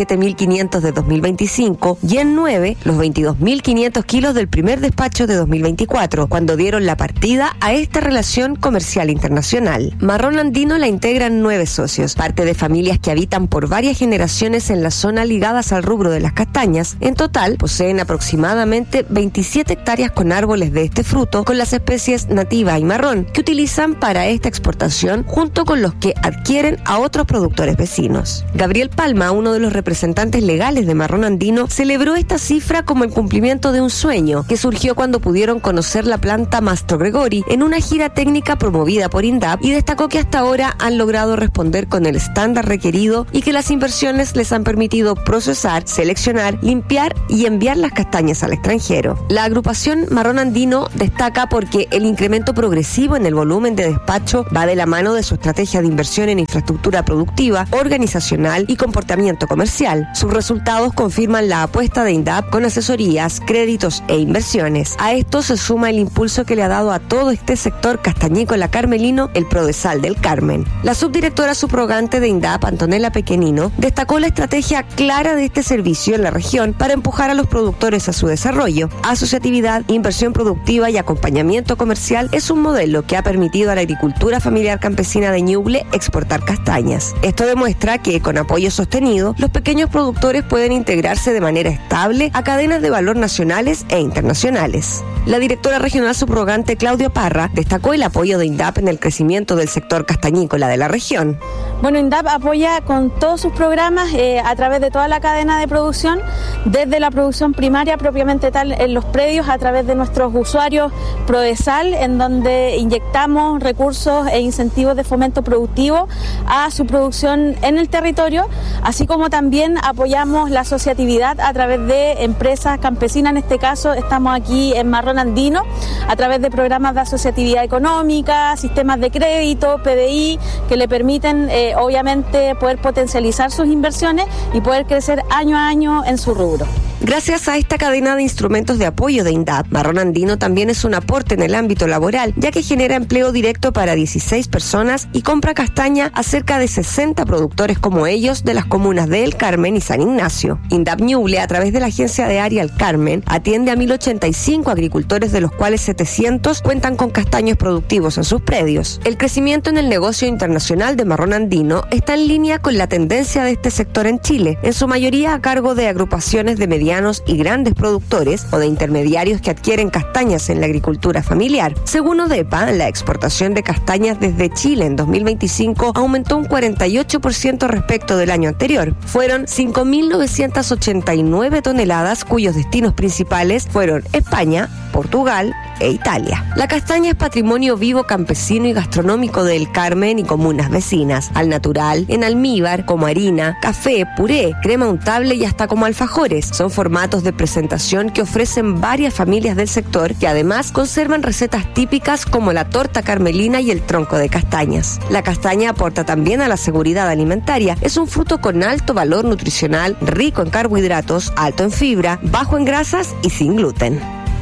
67.500 de 2025 y en 9 los 22.500 kilos del primer despacho de 2024, cuando dieron la partida a esta relación comercial internacional. Marrón Andino la integran 9 socios, parte de familias que habitan por varias generaciones en la zona ligadas al rubro de las castañas. En total, poseen aproximadamente 27 hectáreas con árboles de este fruto, con las especies nativa y marrón, que utilizan para esta exportación, junto con los que adquieren a otros productores vecinos. Gabriel Palma, uno de los representantes legales de Marrón Andino, celebró esta cifra como el cumplimiento de un sueño, que surgió cuando pudieron conocer la planta Mastro Gregori en una gira técnica promovida por INDAP, y destacó que hasta ahora han logrado responder con el estándar requerido y que las inversiones les han permitido procesar, seleccionar, limpiar y enviar las castañas al extranjero. La agrupación Marrón Andino destaca porque el incremento progresivo en el volumen de despacho va de la mano de su estrategia de inversión en infraestructura productiva, organizacional y comportamiento comercial. Sus resultados confirman la apuesta de INDAP con asesorías, créditos e inversiones. A esto se suma el impulso que le ha dado a todo este sector castañícola carmelino el Prodesal del Carmen. La subdirectora subrogante de INDAP, Antonella Pequenino, destacó la estrategia clara de este servicio en la región para empujar a los productores a su desarrollo. Asociatividad, inversión productiva y acompañamiento comercial es un modelo que ha permitido a la agricultura familiar campesina de Ñuble exportar castañas. Esto demuestra que, con apoyo sostenido, los pequeños productores pueden integrarse de manera estable a cadenas de valor nacionales e internacionales. La directora regional subrogante Claudia Parra destacó el apoyo de INDAP en el crecimiento del sector castañícola de la región. Bueno, INDAP apoya con todos sus programas a través de toda la cadena de producción, desde la producción primaria propiamente tal en los predios, a través de nuestros usuarios Prodesal, en donde inyectamos recursos e incentivos de fomento productivo a su producción en el territorio, así como también apoyamos la asociatividad a través de empresas campesinas. En este caso estamos aquí en Marrón Andino, a través de programas de asociatividad económica, sistemas de crédito, PDI, que le permiten obviamente poder potencializar sus inversiones y poder crecer año a año en su rubro. Gracias a esta cadena de instrumentos de apoyo de INDAP, Marrón Andino también es un aporte en el ámbito laboral, ya que genera empleo directo para 16 personas y compra castaña a cerca de 60 productores como ellos de las comunas de El Carmen y San Ignacio. INDAP Ñuble, a través de la agencia de área El Carmen, atiende a 1.085 agricultores, de los cuales 700 cuentan con castaños productivos en sus predios. El crecimiento en el negocio internacional de Marrón Andino está en línea con la tendencia de este sector en Chile, en su mayoría a cargo de agrupaciones de medianos y grandes productores o de intermediarios que adquieren castañas en la agricultura familiar. Según ODEPA, la exportación de castañas desde Chile en 2025 aumentó un 48% respecto del año anterior. Fueron 5.989 toneladas, cuyos destinos principales fueron España, Portugal e Italia. La castaña es patrimonio vivo campesino y gastronómico de El Carmen y comunas vecinas. Al natural, en almíbar, como harina, café, puré, crema untable y hasta como alfajores. Son formatos de presentación que ofrecen varias familias del sector, que además conservan recetas típicas como la torta carmelina y el tronco de castañas. La castaña aporta también a la seguridad alimentaria. Es un fruto con alto valor nutricional, rico en carbohidratos, alto en fibra, bajo en grasas y sin gluten.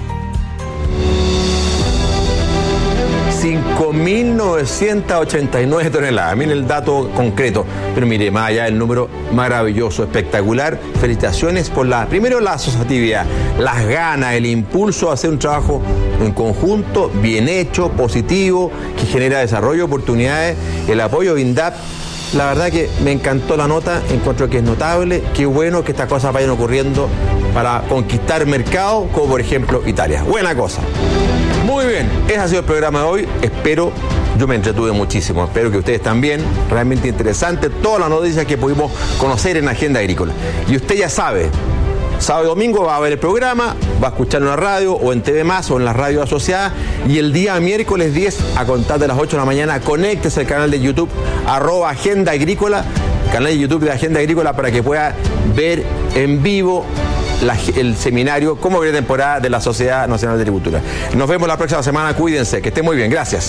5.989 toneladas. Miren el dato concreto. Pero mire, más allá del número maravilloso, espectacular. Felicitaciones por primero la asociatividad, las ganas, el impulso a hacer un trabajo en conjunto, bien hecho, positivo, que genera desarrollo, oportunidades, el apoyo de INDAP. La verdad que me encantó la nota, encuentro que es notable, qué bueno que estas cosas vayan ocurriendo para conquistar mercados, como por ejemplo Italia. Buena cosa. Muy bien, ese ha sido el programa de hoy. Yo me entretuve muchísimo, espero que ustedes también. Realmente interesante todas las noticias que pudimos conocer en Agenda Agrícola. Y usted ya sabe, sábado y domingo va a ver el programa, va a escuchar en la radio o en TV Más o en la radio asociada, y el día miércoles 10 a contar de las 8 de la mañana conéctese al canal de YouTube @Agenda Agrícola, canal de YouTube de Agenda Agrícola, para que pueda ver en vivo el seminario como primera temporada de la Sociedad Nacional de Agricultura. Nos vemos la próxima semana, cuídense, que estén muy bien, gracias.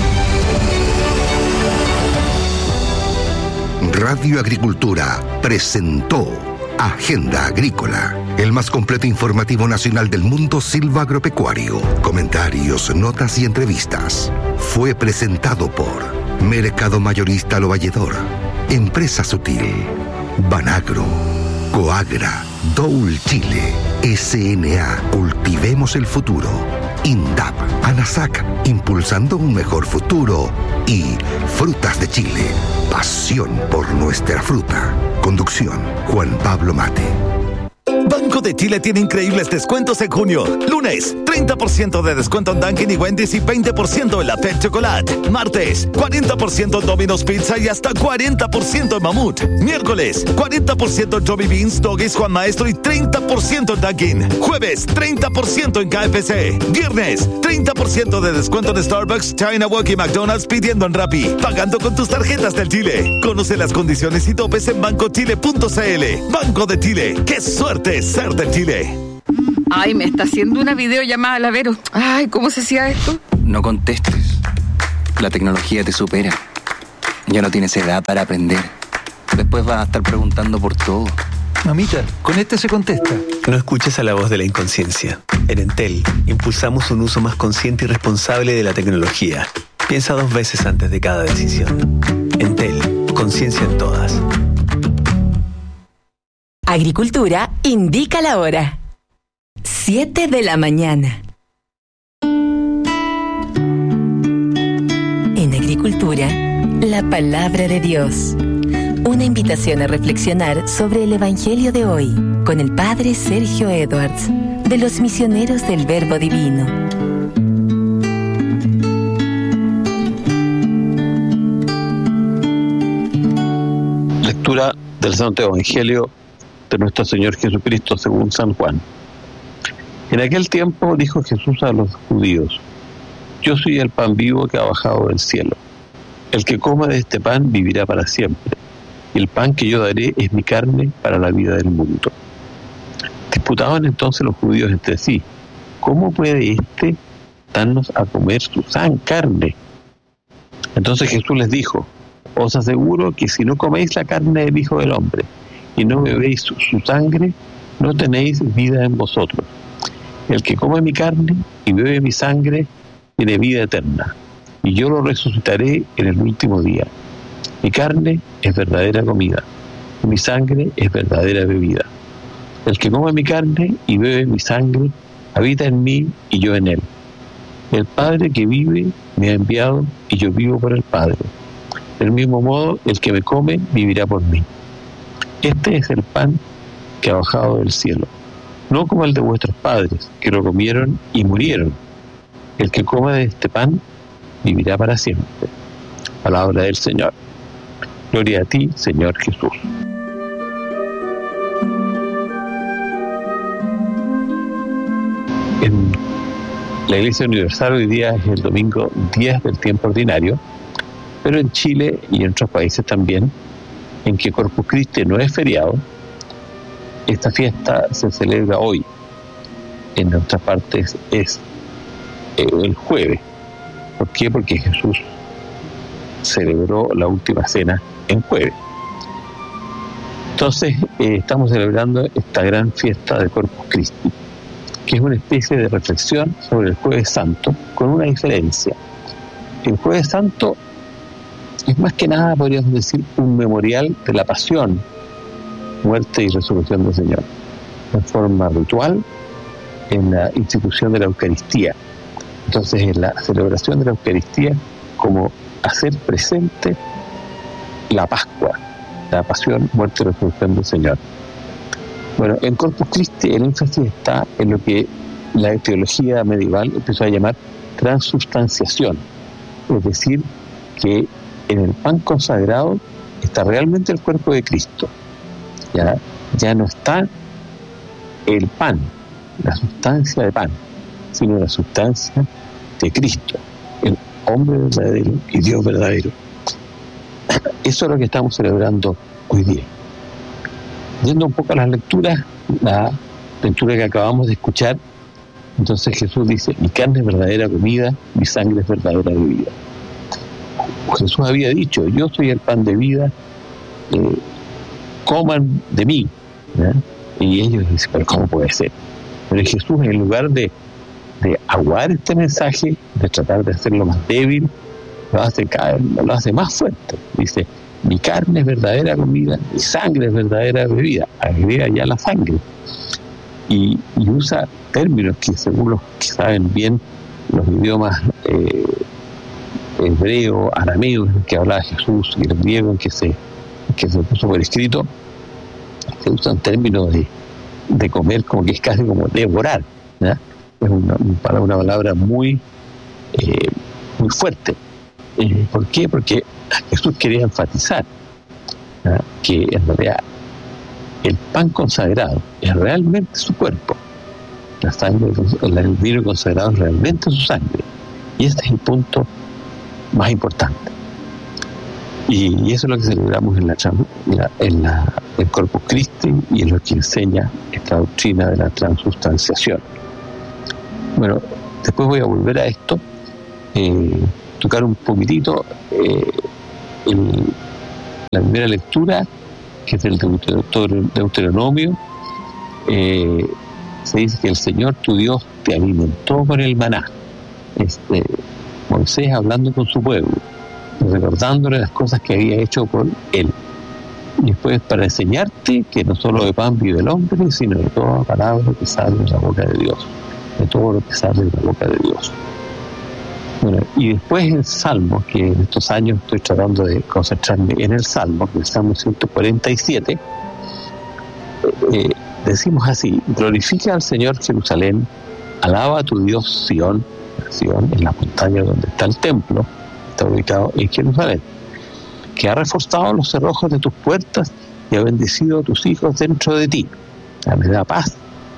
Radio Agricultura presentó Agenda Agrícola, el más completo informativo nacional del mundo silvagropecuario. Comentarios, notas y entrevistas. Fue presentado por Mercado Mayorista Lo Valledor, Empresa Sutil, Banagro, Coagra, Doul Chile, SNA, Cultivemos el Futuro, INDAP, ANASAC, impulsando un mejor futuro, y Frutas de Chile, pasión por nuestra fruta. Conducción, Juan Pablo Mate. Banco de Chile tiene increíbles descuentos en junio. Lunes, 30% de descuento en Dunkin' y Wendy's y 20% en la Pet Chocolate. Martes, 40% en Domino's Pizza y hasta 40% en Mamut. Miércoles, 40% en Johnny Beans, Doggies, Juan Maestro y 30% en Dunkin'. Jueves, 30% en KFC. Viernes, 30% de descuento en Starbucks, China Walk y McDonald's pidiendo en Rappi. Pagando con tus tarjetas del Chile. Conoce las condiciones y topes en bancochile.cl. Banco de Chile. ¡Qué suerte ser de Chile! Ay, me está haciendo una videollamada la Vero. Ay, ¿cómo se hacía esto? No contestes. La tecnología te supera. Ya no tienes edad para aprender. Después vas a estar preguntando por todo. Mamita, con este se contesta. No escuches a la voz de la inconsciencia. En Entel, impulsamos un uso más consciente y responsable de la tecnología. Piensa 2 veces antes de cada decisión. Entel, conciencia en todas. Agricultura indica la hora. 7 de la mañana. En Agricultura, la palabra de Dios. Una invitación a reflexionar sobre el Evangelio de hoy con el Padre Sergio Edwards, de los Misioneros del Verbo Divino. Lectura del Santo Evangelio de nuestro Señor Jesucristo según San Juan. En aquel tiempo dijo Jesús a los judíos: Yo soy el pan vivo que ha bajado del cielo. El que coma de este pan vivirá para siempre, y el pan que yo daré es mi carne para la vida del mundo. Disputaban entonces los judíos entre sí: ¿Cómo puede éste darnos a comer su carne? Entonces Jesús les dijo: Os aseguro que si no coméis la carne del Hijo del Hombre y no bebéis su sangre, no tenéis vida en vosotros. El que come mi carne y bebe mi sangre tiene vida eterna, y yo lo resucitaré en el último día. Mi carne es verdadera comida, y mi sangre es verdadera bebida. El que come mi carne y bebe mi sangre habita en mí y yo en él. El Padre que vive me ha enviado y yo vivo por el Padre. Del mismo modo, el que me come vivirá por mí. Este es el pan que ha bajado del cielo, no como el de vuestros padres, que lo comieron y murieron. El que coma de este pan vivirá para siempre. Palabra del Señor. Gloria a ti, Señor Jesús. En la Iglesia Universal hoy día es el domingo 10 del tiempo ordinario, pero en Chile y en otros países también, en que Corpus Christi no es feriado, esta fiesta se celebra hoy. En otras partes es el jueves. ¿Por qué? Porque Jesús celebró la última cena en jueves. Entonces estamos celebrando esta gran fiesta de Corpus Christi, que es una especie de reflexión sobre el Jueves Santo, con una diferencia. El Jueves Santo es más que nada, podríamos decir, un memorial de la pasión, muerte y resurrección del Señor, en forma ritual, en la institución de la Eucaristía. Entonces, en la celebración de la Eucaristía, como hacer presente la Pascua, la pasión, muerte y resurrección del Señor. Bueno, en Corpus Christi el énfasis está en lo que la teología medieval empezó a llamar transubstanciación, es decir, que en el pan consagrado está realmente el cuerpo de Cristo. Ya no está el pan, la sustancia de pan, sino la sustancia de Cristo, el hombre verdadero y Dios verdadero. Eso es lo que estamos celebrando hoy día. Yendo un poco a las lecturas, la lectura que acabamos de escuchar, entonces Jesús dice: mi carne es verdadera comida, mi sangre es verdadera bebida. Jesús había dicho: yo soy el pan de vida, coman de mí, ¿verdad? Y ellos dicen: pero ¿cómo puede ser? Pero Jesús, en lugar de aguar este mensaje, de tratar de hacerlo más débil, lo hace más fuerte. Dice: mi carne es verdadera comida, mi sangre es verdadera bebida. Agrega ya la sangre. Y usa términos que, según los que saben bien los idiomas hebreo, arameo, en que hablaba Jesús, y el griego en que se puso por escrito, se usan términos de comer, como que es casi como devorar, ¿verdad? Es una palabra muy fuerte. ¿Por qué? Porque Jesús quería enfatizar, ¿verdad?, que en realidad el pan consagrado es realmente su cuerpo, la sangre, el vino consagrado es realmente su sangre, y este es el punto más importante. Y eso es lo que celebramos en el Corpus Christi, y es lo que enseña esta doctrina de la transustanciación. Bueno, después voy a volver a esto, tocar un poquitito la primera lectura, que es del Deuteronomio. Se dice que el Señor tu Dios te alimentó con el maná. Moisés hablando con su pueblo, recordándole las cosas que había hecho por él. Y después, para enseñarte que no solo de pan vive el hombre, sino de toda palabra que sale de la boca de Dios, de todo lo que sale de la boca de Dios. Bueno, y después en Salmos, que en estos años estoy tratando de concentrarme en el Salmo, que es el Salmo 147, decimos así: glorifica al Señor Jerusalén, alaba a tu Dios Sión. Sión es la montaña donde está el templo, está ubicado en Jerusalén, que ha reforzado los cerrojos de tus puertas y ha bendecido a tus hijos dentro de ti. Le da paz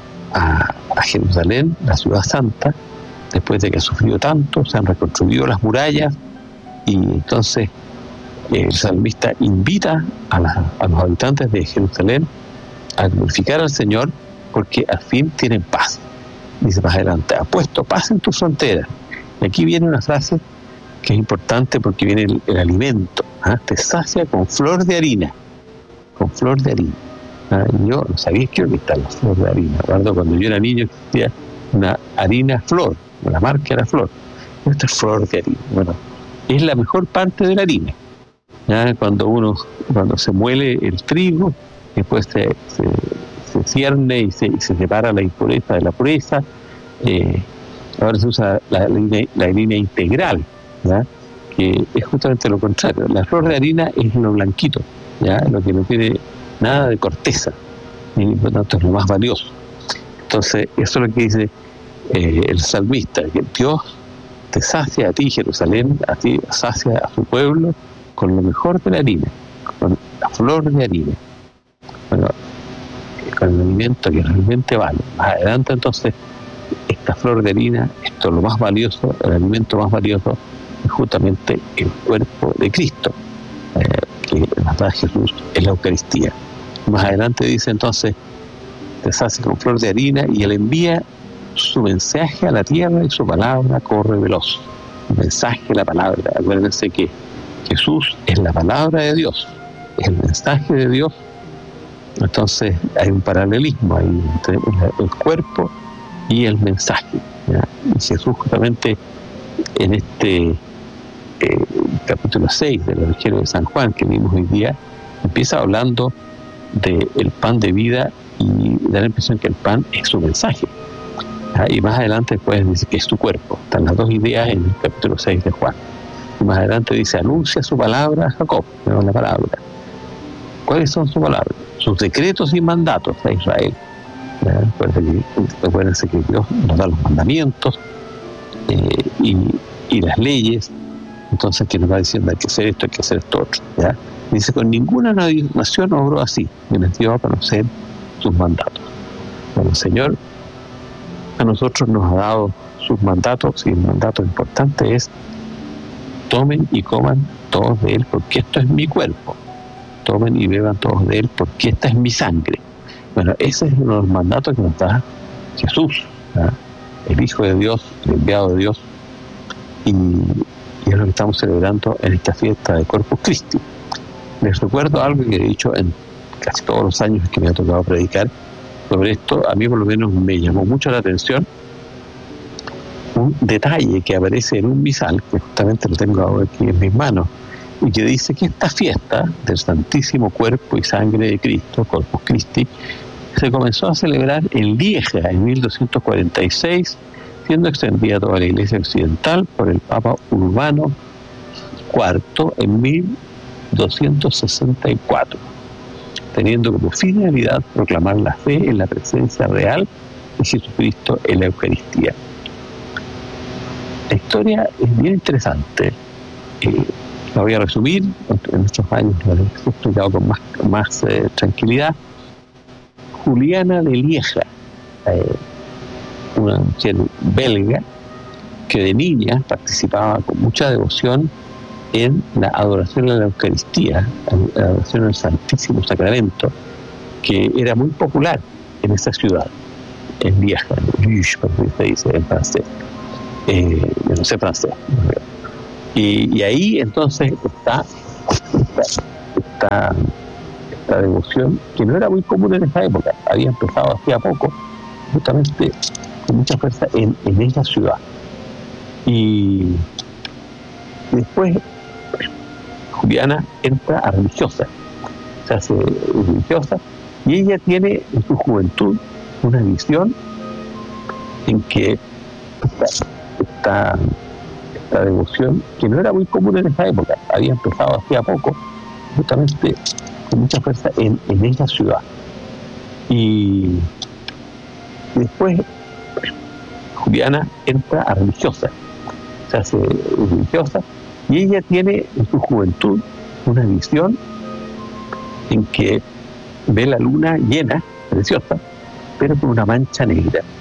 a Jerusalén, la ciudad santa, después de que ha sufrido tanto. Se han reconstruido las murallas, y entonces el salmista invita a los habitantes de Jerusalén a glorificar al Señor, porque al fin tienen paz. Dice más adelante: ha puesto paz en tu frontera. Y aquí viene una frase que es importante, porque viene el alimento, te sacia con flor de harina, con flor de harina. Yo no sabía que está la flor de harina. Recuerdo cuando yo era niño existía una harina flor, la marca era flor. Esta es flor de harina. Bueno, es la mejor parte de la harina. Cuando se muele el trigo, después se cierne y se separa la impureza de la pureza. Ahora se usa la harina integral, ¿ya?, que es justamente lo contrario. La flor de harina es lo blanquito, ¿ya?, lo que no tiene nada de corteza, y por lo tanto es lo más valioso. Entonces, eso es lo que dice el salmista, que Dios te sacia a ti, Jerusalén, a ti sacia a su pueblo con lo mejor de la harina, con la flor de harina. Bueno, con el alimento que realmente vale. Más adelante, entonces, esta flor de harina, esto es lo más valioso, el alimento más valioso, es justamente el cuerpo de Cristo, que nos da Jesús en la Eucaristía. Más adelante dice entonces: te sacia con flor de harina, y él envía su mensaje a la tierra, y su palabra corre veloz. El mensaje, la palabra. Acuérdense que Jesús es la palabra de Dios, es el mensaje de Dios. Entonces hay un paralelismo ahí entre el cuerpo y el mensaje, ¿ya? Y Jesús, justamente en este capítulo 6 del Evangelio de San Juan que vimos hoy día, empieza hablando del pan de vida, y da la impresión que el pan es su mensaje, ¿ya? Y más adelante después dice que es su cuerpo. Están las dos ideas en el capítulo 6 de Juan. Y más adelante dice: anuncia su palabra a Jacob, no la palabra. ¿Cuáles son sus palabras? Sus decretos y mandatos a Israel. Recuérdense que Dios nos da los mandamientos y las leyes. Entonces, que nos va diciendo: hay que hacer esto, hay que hacer esto otro, ¿ya? Dice: con ninguna nación obró así, y les dio a conocer sus mandatos. Bueno, el Señor a nosotros nos ha dado sus mandatos, y el mandato importante es: tomen y coman todos de él, porque esto es mi cuerpo. Tomen y beban todos de él, porque esta es mi sangre. Bueno, ese es uno de los mandatos que nos da Jesús, ¿verdad? El Hijo de Dios, el enviado de Dios, y es lo que estamos celebrando en esta fiesta de Corpus Christi. Les recuerdo algo que he dicho en casi todos los años que me ha tocado predicar sobre esto. A mí por lo menos me llamó mucho la atención un detalle que aparece en un misal, que justamente lo tengo ahora aquí en mis manos, y que dice que esta fiesta del Santísimo Cuerpo y Sangre de Cristo, Corpus Christi, se comenzó a celebrar en Lieja en 1246, siendo extendida a toda la Iglesia occidental por el Papa Urbano IV en 1264, teniendo como finalidad proclamar la fe en la presencia real de Jesucristo en la Eucaristía. La historia es bien interesante. La voy a resumir, en estos años lo he explicado con más tranquilidad. Juliana de Lieja, una mujer belga que de niña participaba con mucha devoción en la adoración a la Eucaristía, la adoración al Santísimo Sacramento, que era muy popular en esa ciudad, en Lieja, como se dice en francés. Yo no sé francés. Y ahí entonces está esta devoción, que no era muy común en esa época, había empezado hacía poco, justamente con mucha fuerza en esa ciudad. Y después Juliana entra a religiosa, se hace religiosa, y ella tiene en su juventud una visión en que esta devoción, que no era muy común en esa época, había empezado hacía poco, justamente con mucha fuerza en esa ciudad. Y después Juliana entra a religiosa, se hace religiosa, y ella tiene en su juventud una visión en que ve la luna llena, preciosa, pero con una mancha negra.